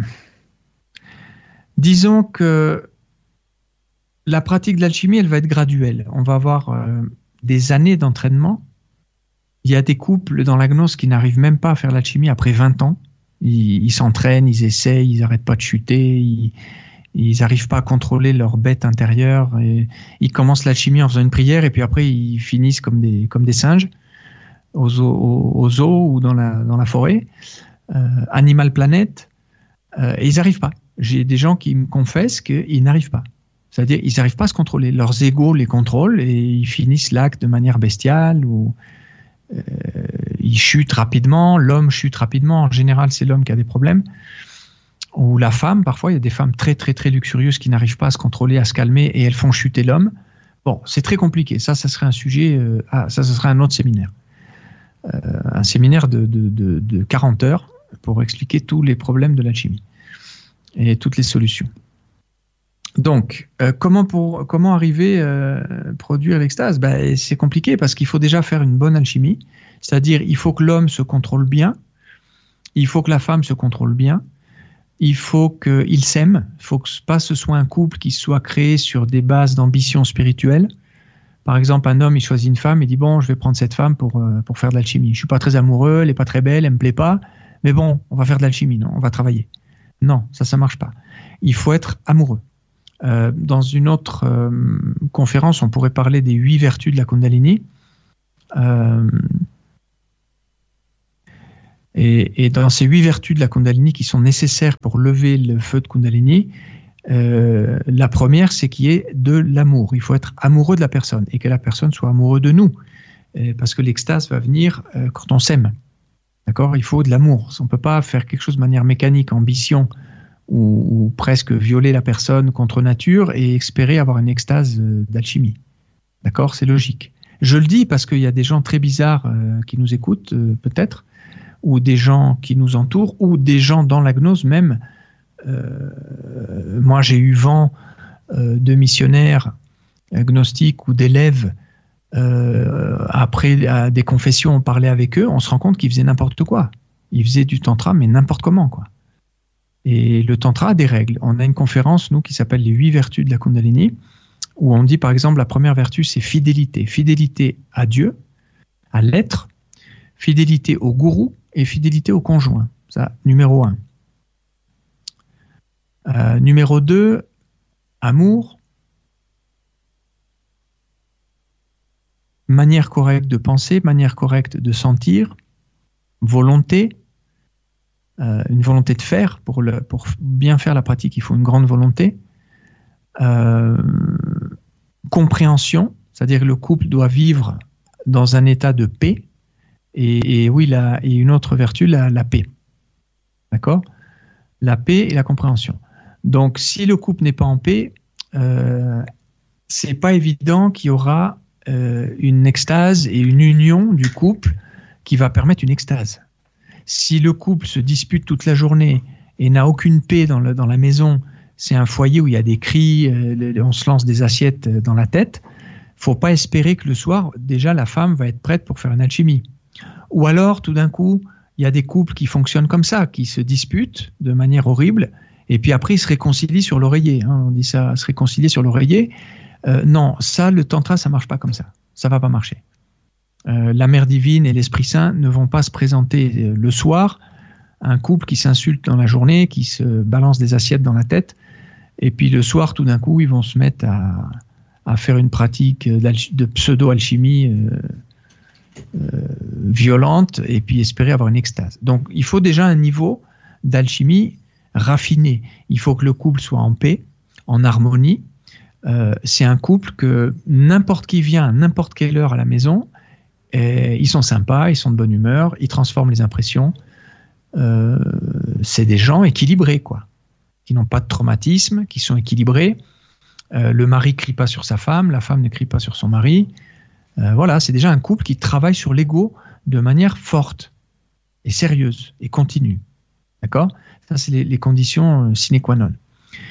disons que la pratique de l'alchimie, elle va être graduelle. On va avoir euh, des années d'entraînement. Il y a des couples dans la gnose qui n'arrivent même pas à faire l'alchimie après vingt ans. Ils, ils s'entraînent, ils essayent, ils n'arrêtent pas de chuter, ils n'arrivent pas à contrôler leur bête intérieure. Et ils commencent l'alchimie en faisant une prière et puis après ils finissent comme des, comme des singes aux, aux, aux zoos ou dans la, dans la forêt. Euh, Animal Planet, euh, et ils n'arrivent pas. J'ai des gens qui me confessent qu'ils n'arrivent pas. C'est-à-dire ils n'arrivent pas à se contrôler. Leurs égos les contrôlent et ils finissent l'acte de manière bestiale ou euh, ils chutent rapidement. L'homme chute rapidement. En général, c'est l'homme qui a des problèmes. Ou la femme, parfois, il y a des femmes très, très, très luxurieuses qui n'arrivent pas à se contrôler, à se calmer et elles font chuter l'homme. Bon, c'est très compliqué. Ça, ça serait un sujet... Euh, ah, ça, ça serait un autre séminaire. Euh, un séminaire de, de, de, de quarante heures pour expliquer tous les problèmes de l'alchimie et toutes les solutions. Donc, euh, comment, pour, comment arriver à euh, produire l'extase ? Ben, c'est compliqué parce qu'il faut déjà faire une bonne alchimie, c'est-à-dire il faut que l'homme se contrôle bien, il faut que la femme se contrôle bien, il faut qu'ils s'aiment, il ne faut que pas ce soit un couple qui soit créé sur des bases d'ambition spirituelle. Par exemple, un homme, il choisit une femme, il dit « bon, je vais prendre cette femme pour, euh, pour faire de l'alchimie. Je ne suis pas très amoureux, elle n'est pas très belle, elle ne me plaît pas, mais bon, on va faire de l'alchimie, non, on va travailler. » Non, ça, ça ne marche pas. Il faut être amoureux. Euh, dans une autre euh, conférence, on pourrait parler des huit vertus de la Kundalini. Euh, et, et dans ces huit vertus de la Kundalini qui sont nécessaires pour lever le feu de Kundalini, euh, la première, c'est qu'il y ait de l'amour. Il faut être amoureux de la personne et que la personne soit amoureuse de nous. Et parce que l'extase va venir euh, quand on s'aime. D'accord ? Il faut de l'amour. On ne peut pas faire quelque chose de manière mécanique, ambition, ou, ou presque violer la personne contre nature et espérer avoir une extase euh, d'alchimie. D'accord ? C'est logique. Je le dis parce qu'il y a des gens très bizarres euh, qui nous écoutent, euh, peut-être, ou des gens qui nous entourent, ou des gens dans la gnose même. Euh, moi, j'ai eu vent euh, de missionnaires euh, gnostiques ou d'élèves. Euh, après à des confessions, on parlait avec eux, on se rend compte qu'ils faisaient n'importe quoi. Ils faisaient du tantra, mais n'importe comment, quoi. Et le tantra a des règles. On a une conférence, nous, qui s'appelle les huit vertus de la Kundalini, où on dit, par exemple, la première vertu, c'est fidélité. Fidélité à Dieu, à l'être, fidélité au gourou et fidélité au conjoint. Ça, numéro un. Euh, numéro deux, amour. Manière correcte de penser, manière correcte de sentir, volonté, euh, une volonté de faire. Pour, le, pour bien faire la pratique, il faut une grande volonté. Euh, compréhension, c'est-à-dire que le couple doit vivre dans un état de paix. Et, et oui, la, et une autre vertu, la, la paix. D'accord ? La paix et la compréhension. Donc, si le couple n'est pas en paix, euh, c'est pas évident qu'il y aura Euh, une extase et une union du couple qui va permettre une extase. Si le couple se dispute toute la journée et n'a aucune paix dans, le, dans la maison, c'est un foyer où il y a des cris, euh, on se lance des assiettes dans la tête, faut pas espérer que le soir, déjà, la femme va être prête pour faire une alchimie. Ou alors, tout d'un coup, il y a des couples qui fonctionnent comme ça, qui se disputent de manière horrible, et puis après, ils se réconcilient sur l'oreiller. Hein, on dit ça, se réconcilier sur l'oreiller. Euh, non, ça, le tantra, ça marche pas comme ça. Ça va pas marcher. Euh, la Mère Divine et l'Esprit Saint ne vont pas se présenter euh, le soir, un couple qui s'insulte dans la journée, qui se balance des assiettes dans la tête, et puis le soir, tout d'un coup, ils vont se mettre à, à faire une pratique de pseudo-alchimie euh, euh, violente, et puis espérer avoir une extase. Donc, il faut déjà un niveau d'alchimie raffiné. Il faut que le couple soit en paix, en harmonie. Euh, c'est un couple que n'importe qui vient à n'importe quelle heure à la maison, et ils sont sympas, ils sont de bonne humeur, ils transforment les impressions. Euh, c'est des gens équilibrés, quoi, qui n'ont pas de traumatisme, qui sont équilibrés. Euh, le mari ne crie pas sur sa femme, la femme ne crie pas sur son mari. Euh, voilà, c'est déjà un couple qui travaille sur l'ego de manière forte et sérieuse et continue. D'accord ? Ça, c'est les, les conditions sine qua non.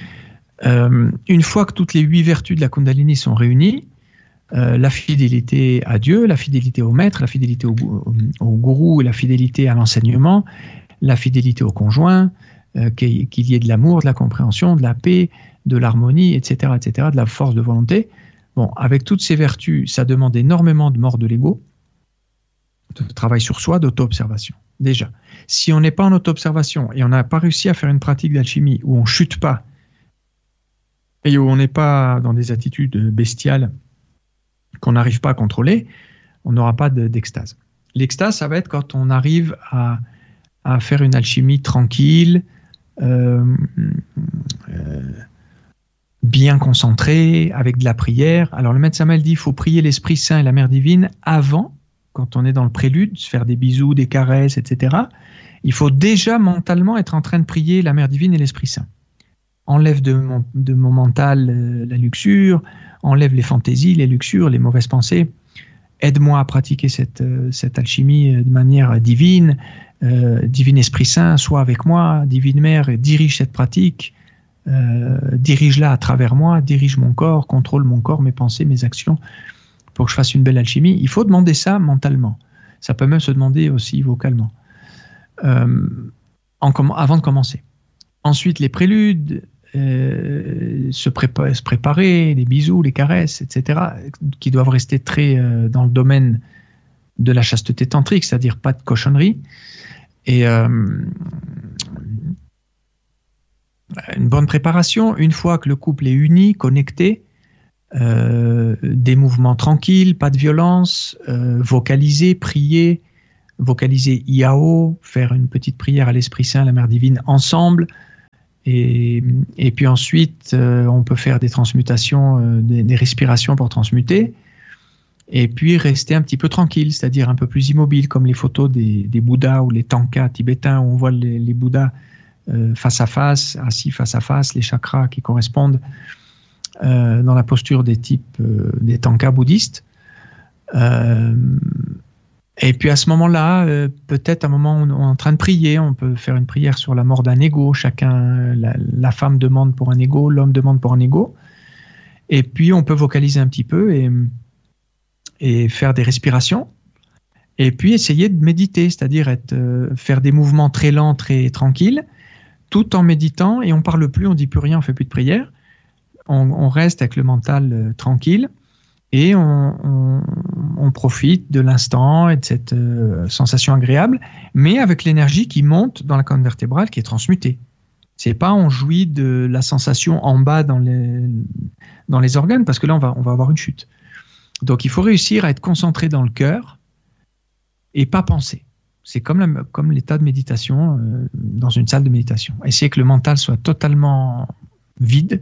Euh, une fois que toutes les huit vertus de la Kundalini sont réunies, euh, la fidélité à Dieu, la fidélité au maître, la fidélité au, au, au gourou et la fidélité à l'enseignement, la fidélité au conjoint, euh, qu'il, qu'il y ait de l'amour, de la compréhension, de la paix, de l'harmonie, et cetera, et cetera, de la force de volonté. Bon, avec toutes ces vertus, ça demande énormément de mort de l'ego, de travail sur soi, d'auto-observation. Déjà, si on n'est pas en auto-observation et on n'a pas réussi à faire une pratique d'alchimie où on ne chute pas, et où on n'est pas dans des attitudes bestiales qu'on n'arrive pas à contrôler, on n'aura pas de, d'extase. L'extase, ça va être quand on arrive à, à faire une alchimie tranquille, euh, euh, bien concentrée, avec de la prière. Alors le Maître Samael dit qu'il faut prier l'Esprit Saint et la Mère Divine avant, quand on est dans le prélude, se faire des bisous, des caresses, et cetera. Il faut déjà mentalement être en train de prier la Mère Divine et l'Esprit Saint. Enlève de mon, de mon mental euh, la luxure, enlève les fantaisies, les luxures, les mauvaises pensées. Aide-moi à pratiquer cette, euh, cette alchimie de manière divine. Euh, Divine Esprit Saint, sois avec moi. Divine Mère, dirige cette pratique. Euh, dirige-la à travers moi. Dirige mon corps, contrôle mon corps, mes pensées, mes actions, pour que je fasse une belle alchimie. Il faut demander ça mentalement. Ça peut même se demander aussi vocalement. Euh, en com- avant de commencer. Ensuite, les préludes. Euh, se, prépa- se préparer, les bisous, les caresses, et cetera, qui doivent rester très euh, dans le domaine de la chasteté tantrique, c'est-à-dire pas de cochonnerie. Et euh, une bonne préparation, une fois que le couple est uni, connecté, euh, des mouvements tranquilles, pas de violence, euh, vocaliser, prier, vocaliser I A O, faire une petite prière à l'Esprit Saint, à la Mère Divine, ensemble. Et, et puis ensuite, euh, on peut faire des transmutations, euh, des, des respirations pour transmuter. Et puis rester un petit peu tranquille, c'est-à-dire un peu plus immobile, comme les photos des, des Bouddhas ou les tankas tibétains, où on voit les, les Bouddhas euh, face à face, assis face à face, les chakras qui correspondent euh, dans la posture des types euh, des tankas bouddhistes. Euh, et puis à ce moment-là, euh, peut-être à un moment où on est en train de prier, on peut faire une prière sur la mort d'un ego. Chacun, la, la femme demande pour un ego, l'homme demande pour un ego. Et puis on peut vocaliser un petit peu et et faire des respirations, et puis essayer de méditer, c'est-à-dire être, euh, faire des mouvements très lents, très tranquilles, tout en méditant, et on ne parle plus, on ne dit plus rien, on ne fait plus de prière, on, on reste avec le mental euh, tranquille, et on, on, on profite de l'instant et de cette euh, sensation agréable, mais avec l'énergie qui monte dans la colonne vertébrale, qui est transmutée. C'est pas on jouit de la sensation en bas dans les, dans les organes, parce que là, on va, on va avoir une chute. Donc, il faut réussir à être concentré dans le cœur et pas penser. C'est comme, la, comme l'état de méditation euh, dans une salle de méditation. Essayer que le mental soit totalement vide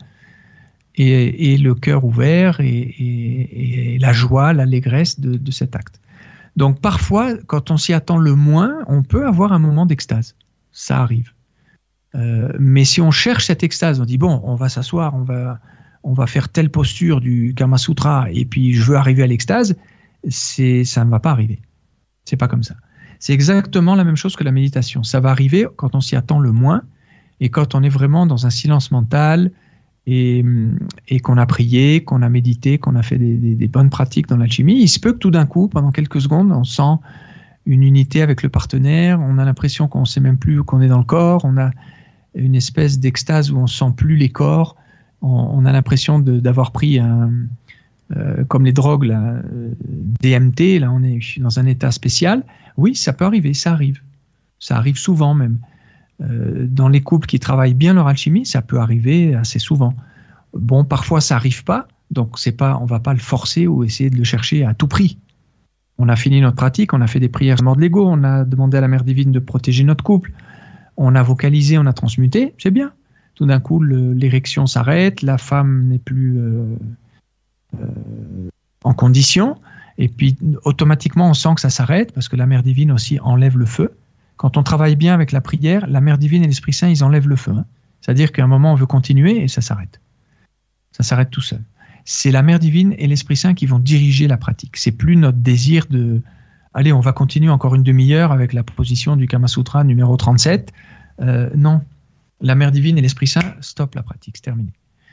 et, et le cœur ouvert et, et, et la joie, l'allégresse de, de cet acte. Donc, parfois, quand on s'y attend le moins, on peut avoir un moment d'extase. Ça arrive. Euh, mais si on cherche cette extase, on dit, bon, on va s'asseoir, on va... on va faire telle posture du Kama Sutra et puis je veux arriver à l'extase, c'est, ça ne va pas arriver. C'est pas comme ça. C'est exactement la même chose que la méditation. Ça va arriver quand on s'y attend le moins et quand on est vraiment dans un silence mental et, et qu'on a prié, qu'on a médité, qu'on a fait des, des, des bonnes pratiques dans l'alchimie. Il se peut que tout d'un coup, pendant quelques secondes, on sent une unité avec le partenaire, on a l'impression qu'on ne sait même plus qu'on est dans le corps, on a une espèce d'extase où on ne sent plus les corps. On a l'impression de, d'avoir pris un, euh, comme les drogues, là, D M T, là on est dans un état spécial. Oui, ça peut arriver, ça arrive. Ça arrive souvent même. Euh, dans les couples qui travaillent bien leur alchimie, ça peut arriver assez souvent. Bon, parfois ça n'arrive pas, donc c'est pas, on ne va pas le forcer ou essayer de le chercher à tout prix. On a fini notre pratique, on a fait des prières mort de l'ego, on a demandé à la Mère Divine de protéger notre couple, on a vocalisé, on a transmuté, c'est bien. Tout d'un coup, le, l'érection s'arrête, la femme n'est plus euh, euh, en condition, et puis automatiquement, on sent que ça s'arrête, parce que la Mère Divine aussi enlève le feu. Quand on travaille bien avec la prière, la Mère Divine et l'Esprit Saint, ils enlèvent le feu. Hein. C'est-à-dire qu'à un moment, on veut continuer, et ça s'arrête. Ça s'arrête tout seul. C'est la Mère Divine et l'Esprit Saint qui vont diriger la pratique. C'est plus notre désir de « Allez, on va continuer encore une demi-heure avec la position du Kama Sutra numéro trente-sept. Euh, » Non. La Mère Divine et l'Esprit Saint, stop la pratique, c'est terminé.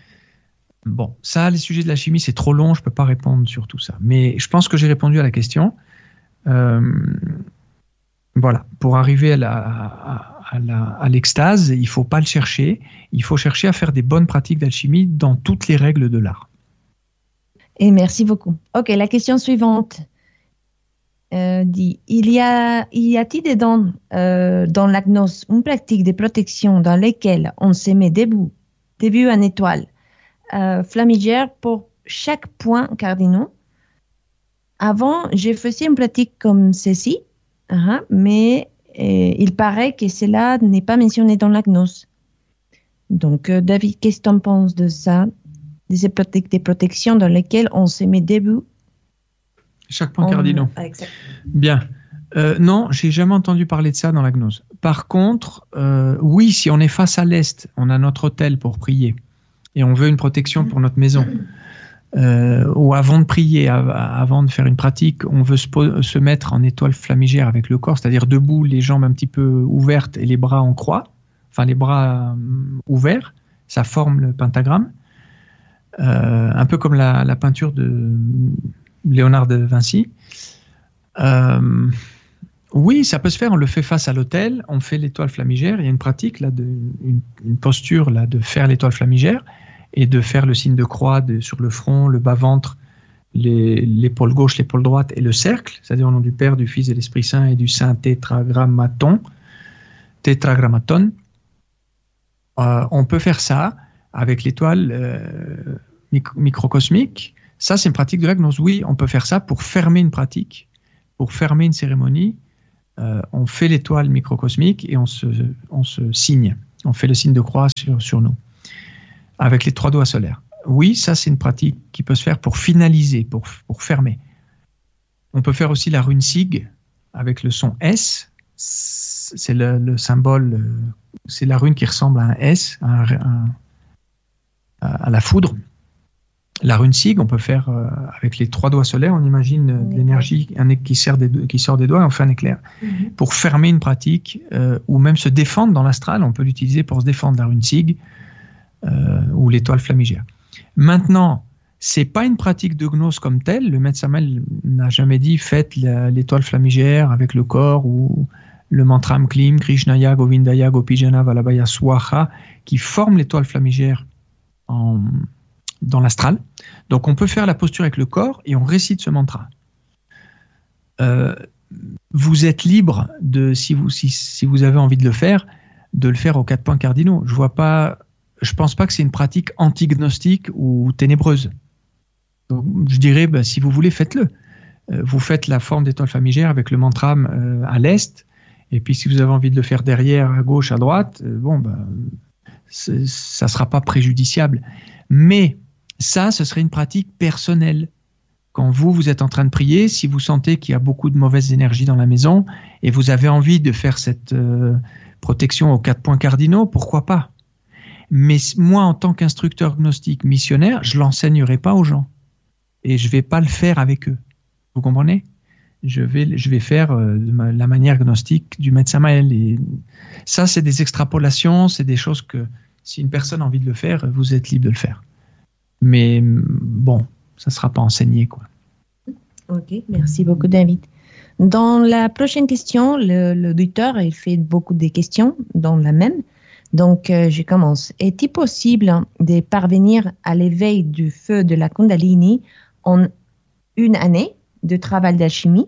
Bon, ça, les sujets de la chimie, c'est trop long, je ne peux pas répondre sur tout ça. Mais je pense que j'ai répondu à la question. Euh, voilà, pour arriver à, la, à, à, la, à l'extase, il ne faut pas le chercher. Il faut chercher à faire des bonnes pratiques d'alchimie dans toutes les règles de l'art. Et merci beaucoup. Ok, la question suivante. Euh, dit, il y a, il y a-t-il dedans, euh, dans la gnose une pratique de protection dans laquelle on se met debout, debout en étoile, euh, flamigère pour chaque point cardinal? Avant, je faisais une pratique comme ceci, uh-huh, mais euh, il paraît que cela n'est pas mentionné dans la gnose. Donc, euh, David, qu'est-ce que tu en penses de ça, de ces pratiques de protection dans lesquelles on se met debout? Chaque point cardinal. Bien. Euh, non, j'ai jamais entendu parler de ça dans la gnose. Par contre, euh, oui, si on est face à l'est, on a notre autel pour prier et on veut une protection pour notre maison. Euh, ou avant de prier, av- avant de faire une pratique, on veut se, po- se mettre en étoile flamigère avec le corps, c'est-à-dire debout, les jambes un petit peu ouvertes et les bras en croix, enfin les bras euh, ouverts, ça forme le pentagramme. Euh, un peu comme la, la peinture de Léonard de Vinci. Euh, oui, ça peut se faire, on le fait face à l'autel, on fait l'étoile flamigère, il y a une pratique, là, de, une, une posture là, de faire l'étoile flamigère et de faire le signe de croix de, sur le front, le bas-ventre, les, l'épaule gauche, l'épaule droite et le cercle, c'est-à-dire au nom du Père, du Fils et de l'Esprit Saint et du Saint Tétragrammaton, Tétragrammaton. Euh, on peut faire ça avec l'étoile euh, micro- microcosmique. Ça, c'est une pratique de la gnose. Oui, on peut faire ça pour fermer une pratique, pour fermer une cérémonie. Euh, on fait l'étoile microcosmique et on se, on se signe. On fait le signe de croix sur, sur nous, avec les trois doigts solaires. Oui, ça, c'est une pratique qui peut se faire pour finaliser, pour, pour fermer. On peut faire aussi la rune Sig avec le son S. C'est le, le symbole, c'est la rune qui ressemble à un S, à, un, un, à la foudre. La rune Sig, on peut faire euh, avec les trois doigts solaires. On imagine euh, de l'énergie un, qui, sort des deux, qui sort des doigts et on fait un éclair. Mm-hmm. Pour fermer une pratique euh, ou même se défendre dans l'astral, on peut l'utiliser pour se défendre, la rune Sig euh, ou l'étoile flamigère. Maintenant, c'est pas une pratique de gnose comme telle. Le maître Samael n'a jamais dit faites la, l'étoile flamigère avec le corps ou le mantram Klim, Krishnaya, Govindaya, Gopijana, Valabhaya, Swaha, qui forme l'étoile flamigère en, dans l'astral. Donc on peut faire la posture avec le corps et on récite ce mantra. Euh, vous êtes libre de, si vous, si, si vous avez envie de le faire, de le faire aux quatre points cardinaux. Je vois pas, je pense pas que c'est une pratique anti-gnostique ou ténébreuse. Donc, je dirais, ben, si vous voulez, faites-le. Euh, vous faites la forme d'étoile flamigère avec le mantram euh, à l'est, et puis si vous avez envie de le faire derrière, à gauche, à droite, euh, bon, ben, ça ne sera pas préjudiciable. Mais ça, ce serait une pratique personnelle. Quand vous, vous êtes en train de prier, si vous sentez qu'il y a beaucoup de mauvaise énergie dans la maison, et vous avez envie de faire cette euh, protection aux quatre points cardinaux, pourquoi pas? Mais moi, en tant qu'instructeur gnostique missionnaire, je ne l'enseignerai pas aux gens. Et je ne vais pas le faire avec eux. Vous comprenez? Je vais, je vais faire euh, de ma, la manière gnostique du maître Samael. Et ça, c'est des extrapolations, c'est des choses que, si une personne a envie de le faire, vous êtes libre de le faire. Mais bon, ça ne sera pas enseigné, quoi. Ok, merci beaucoup, David. Dans la prochaine question, le, l'auditeur, il fait beaucoup de questions dans la même. Donc, euh, je commence. Est-il possible de parvenir à l'éveil du feu de la Kundalini en une année de travail d'alchimie?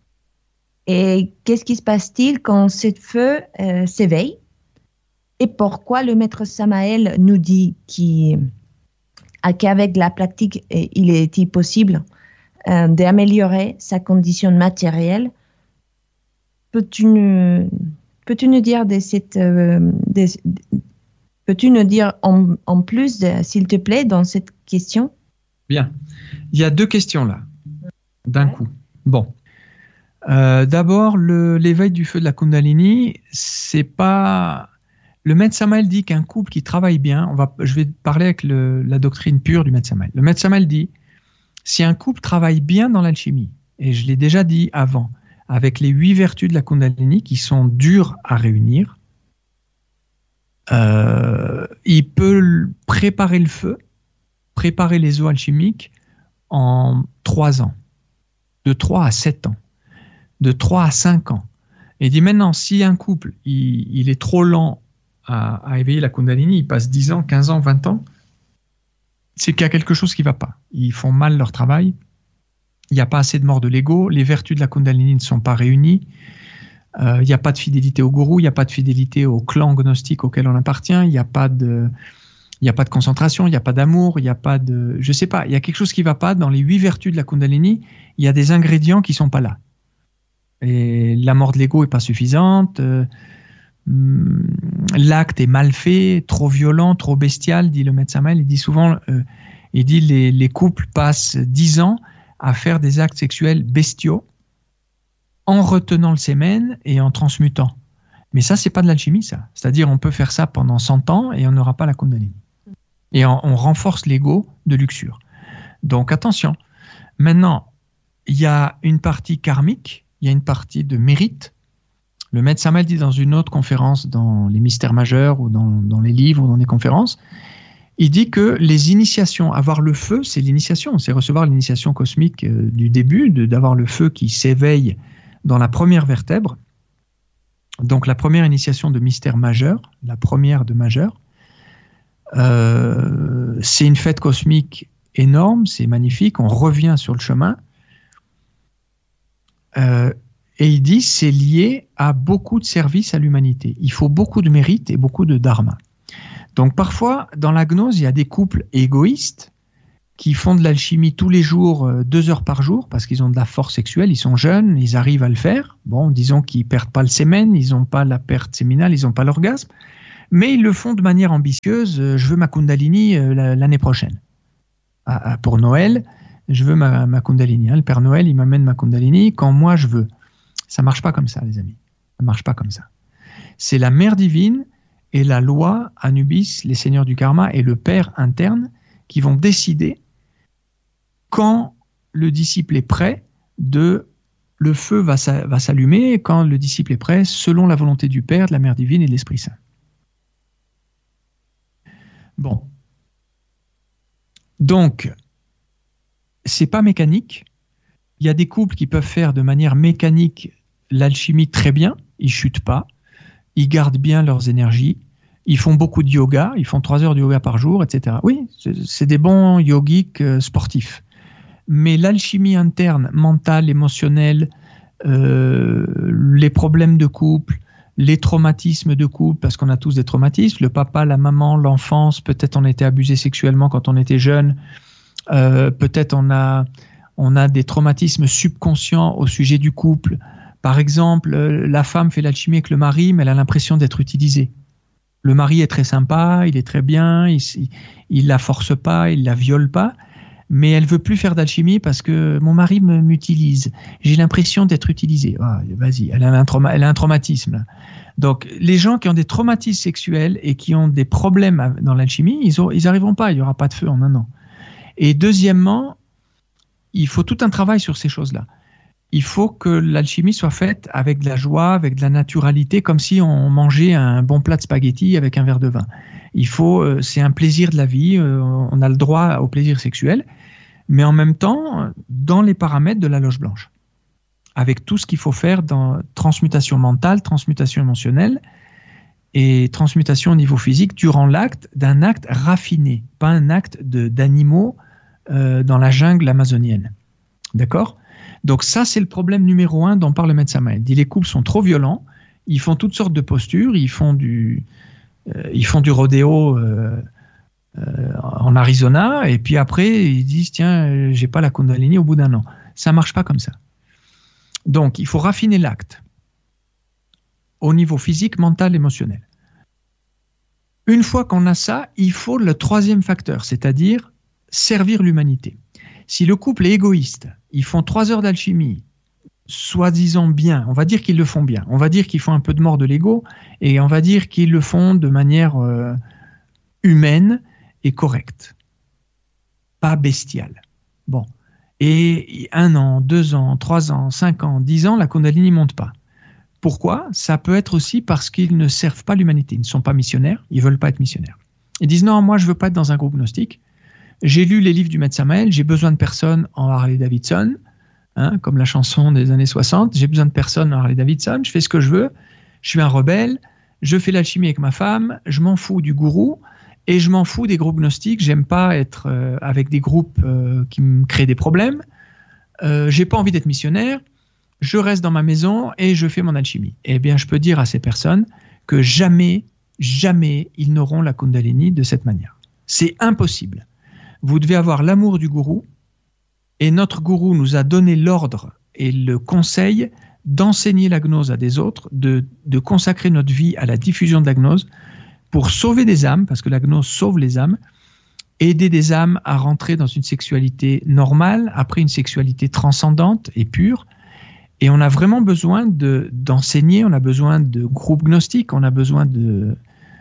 Et qu'est-ce qui se passe-t-il quand ce feu euh, s'éveille? Et pourquoi le maître Samael nous dit qu'il, qu'avec la pratique, il est possible euh, d'améliorer sa condition matérielle? Peux-tu nous, peux-tu nous dire de cette, euh, de, peux-tu nous dire en, en plus, de, s'il te plaît, dans cette question? Bien. Il y a deux questions là, d'un ouais. coup. Bon. Euh, d'abord, le, l'éveil du feu de la Kundalini, c'est pas... Le maître Samael dit qu'un couple qui travaille bien, on va, je vais parler avec le, la doctrine pure du maître Samael. Le maître Samael dit, si un couple travaille bien dans l'alchimie, et je l'ai déjà dit avant, avec les huit vertus de la Kundalini qui sont dures à réunir, euh, il peut préparer le feu, préparer les eaux alchimiques en trois ans, de trois à sept ans, de trois à cinq ans. Et il dit maintenant, si un couple, il, il est trop lent à, à éveiller la Kundalini, il passe dix ans, quinze ans, vingt ans, c'est qu'il y a quelque chose qui ne va pas. Ils font mal leur travail, il n'y a pas assez de mort de l'ego, les vertus de la Kundalini ne sont pas réunies, euh, il n'y a pas de fidélité au gourou, il n'y a pas de fidélité au clan gnostique auquel on appartient, il n'y a pas de... Il n'y a pas de concentration, il n'y a pas d'amour, il n'y a pas de... Je ne sais pas, il y a quelque chose qui ne va pas. Dans les huit vertus de la Kundalini, il y a des ingrédients qui ne sont pas là. Et la mort de l'ego n'est pas suffisante, euh, l'acte est mal fait, trop violent, trop bestial, dit le maître Samael. Il dit souvent, euh, il dit les, les couples passent dix ans à faire des actes sexuels bestiaux en retenant le sémen et en transmutant. Mais ça, c'est pas de l'alchimie, ça. C'est-à-dire, on peut faire ça pendant cent ans et on n'aura pas la Kundalini. Et on, on renforce l'ego de luxure. Donc, attention. Maintenant, il y a une partie karmique, il y a une partie de mérite. Le maître Samael dit dans une autre conférence, dans les mystères majeurs ou dans, dans les livres ou dans les conférences, il dit que les initiations, avoir le feu, c'est l'initiation. C'est recevoir l'initiation cosmique euh, du début, de, d'avoir le feu qui s'éveille dans la première vertèbre. Donc la première initiation de mystère majeur, la première de majeur, euh, c'est une fête cosmique énorme, c'est magnifique, on revient sur le chemin. Euh, et il dit c'est lié à beaucoup de services à l'humanité. Il faut beaucoup de mérite et beaucoup de dharma. Donc parfois, dans la gnose, il y a des couples égoïstes qui font de l'alchimie tous les jours, euh, deux heures par jour, parce qu'ils ont de la force sexuelle, ils sont jeunes, ils arrivent à le faire. Bon, disons qu'ils perdent pas le sémen, ils n'ont pas la perte séminale, ils n'ont pas l'orgasme, mais ils le font de manière ambitieuse. Euh, je veux ma Kundalini euh, l'année prochaine. À, à, pour Noël, je veux ma, ma Kundalini. Hein. Le Père Noël, il m'amène ma Kundalini quand moi je veux. Ça marche pas comme ça, les amis. Ça marche pas comme ça. C'est la mère divine et la loi, Anubis, les seigneurs du karma et le père interne qui vont décider quand le disciple est prêt, de, le feu va, va s'allumer, et quand le disciple est prêt, selon la volonté du Père, de la Mère divine et de l'Esprit Saint. Bon. Donc, c'est pas mécanique. Il y a des couples qui peuvent faire de manière mécanique l'alchimie très bien, ils chutent pas, ils gardent bien leurs énergies, ils font beaucoup de yoga, ils font trois heures de yoga par jour, et cetera. Oui, c'est, c'est des bons yogiques euh, sportifs. Mais l'alchimie interne, mentale, émotionnelle, euh, les problèmes de couple, les traumatismes de couple, parce qu'on a tous des traumatismes, le papa, la maman, l'enfance, peut-être on a été abusé sexuellement quand on était jeune, euh, peut-être on a, on a des traumatismes subconscients au sujet du couple. Par exemple, la femme fait l'alchimie avec le mari, mais elle a l'impression d'être utilisée. Le mari est très sympa, il est très bien, il ne la force pas, il ne la viole pas, mais elle veut plus faire d'alchimie parce que mon mari me, m'utilise. J'ai l'impression d'être utilisée. Ah, vas-y, elle a, un trauma, elle a un traumatisme. Donc, les gens qui ont des traumatismes sexuels et qui ont des problèmes dans l'alchimie, ils n'arriveront pas, il n'y aura pas de feu en un an. Et deuxièmement, il faut tout un travail sur ces choses-là. Il faut que l'alchimie soit faite avec de la joie, avec de la naturalité, comme si on mangeait un bon plat de spaghettis avec un verre de vin. Il faut, euh, c'est un plaisir de la vie, euh, on a le droit au plaisir sexuel, mais en même temps, dans les paramètres de la loge blanche, avec tout ce qu'il faut faire dans transmutation mentale, transmutation émotionnelle et transmutation au niveau physique durant l'acte d'un acte raffiné, pas un acte de, d'animaux euh, dans la jungle amazonienne. D'accord ? Donc ça, c'est le problème numéro un dont parle le Maître Samael. Il dit les couples sont trop violents, ils font toutes sortes de postures, ils font du, euh, ils font du rodéo euh, euh, en Arizona, et puis après, ils disent, tiens, j'ai pas la Kundalini au bout d'un an. Ça marche pas comme ça. Donc, il faut raffiner l'acte au niveau physique, mental, émotionnel. Une fois qu'on a ça, il faut le troisième facteur, c'est-à-dire servir l'humanité. Si le couple est égoïste, ils font trois heures d'alchimie, soi-disant bien, on va dire qu'ils le font bien, on va dire qu'ils font un peu de mort de l'ego, et on va dire qu'ils le font de manière euh, humaine et correcte, pas bestiale. Bon, et un an, deux ans, trois ans, cinq ans, dix ans, la Kundalini ne monte pas. Pourquoi ? Ça peut être aussi parce qu'ils ne servent pas l'humanité, ils ne sont pas missionnaires, ils ne veulent pas être missionnaires. Ils disent non, moi je ne veux pas être dans un groupe gnostique. J'ai lu les livres du Maître Samael, j'ai besoin de personnes en Harley-Davidson, hein, comme la chanson des années soixante, j'ai besoin de personnes en Harley-Davidson, je fais ce que je veux, je suis un rebelle, je fais l'alchimie avec ma femme, je m'en fous du gourou, et je m'en fous des groupes gnostiques, j'aime pas être euh, avec des groupes euh, qui me créent des problèmes, euh, j'ai pas envie d'être missionnaire, je reste dans ma maison et je fais mon alchimie. Eh bien, je peux dire à ces personnes que jamais, jamais, ils n'auront la Kundalini de cette manière. C'est impossible. Vous devez avoir l'amour du gourou, et notre gourou nous a donné l'ordre et le conseil d'enseigner la gnose à des autres, de, de consacrer notre vie à la diffusion de la gnose pour sauver des âmes, parce que la gnose sauve les âmes, aider des âmes à rentrer dans une sexualité normale, après une sexualité transcendante et pure. Et on a vraiment besoin de, d'enseigner, on a besoin de groupes gnostiques, on a besoin de...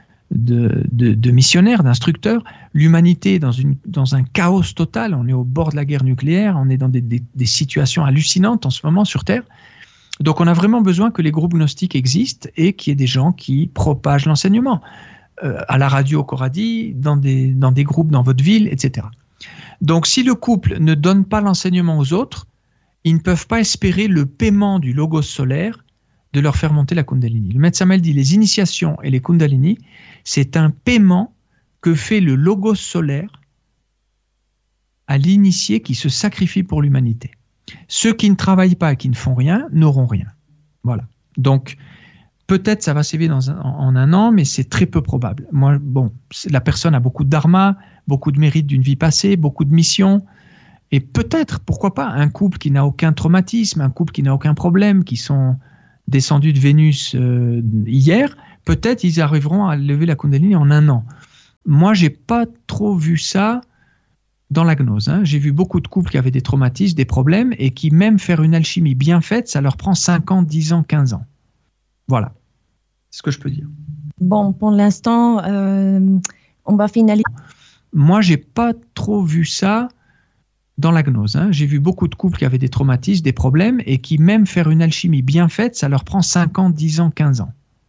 De, de, de missionnaires, d'instructeurs. L'humanité est dans, une, dans un chaos total, on est au bord de la guerre nucléaire, on est dans des, des, des situations hallucinantes en ce moment sur Terre. Donc on a vraiment besoin que les groupes gnostiques existent et qu'il y ait des gens qui propagent l'enseignement. Euh, à la radio Coradi, dans des, dans des groupes dans votre ville, et cetera. Donc si le couple ne donne pas l'enseignement aux autres, ils ne peuvent pas espérer le paiement du logos solaire de leur faire monter la Kundalini. Le Maître Samael dit les initiations et les Kundalini, c'est un paiement que fait le logos solaire à l'initié qui se sacrifie pour l'humanité. Ceux qui ne travaillent pas et qui ne font rien n'auront rien. Voilà. Donc, peut-être ça va s'éveiller dans un, en un an, mais c'est très peu probable. Moi, bon, la personne a beaucoup de dharma, beaucoup de mérites d'une vie passée, beaucoup de missions, et peut-être, pourquoi pas, un couple qui n'a aucun traumatisme, un couple qui n'a aucun problème, qui sont descendus de Vénus euh, hier, peut-être ils arriveront à lever la Kundalini en un an. Moi, j'ai pas trop vu ça dans la gnose. Hein. J'ai vu beaucoup de couples qui avaient des traumatismes, des problèmes, et qui, même faire une alchimie bien faite, ça leur prend cinq ans, dix ans, quinze ans. Voilà, c'est ce que je peux dire. Bon, pour l'instant, euh, on va finaliser. Moi, j'ai pas trop vu ça dans la gnose. Hein. J'ai vu beaucoup de couples qui avaient des traumatismes, des problèmes, et qui, même faire une alchimie bien faite, ça leur prend cinq ans, dix ans, quinze ans.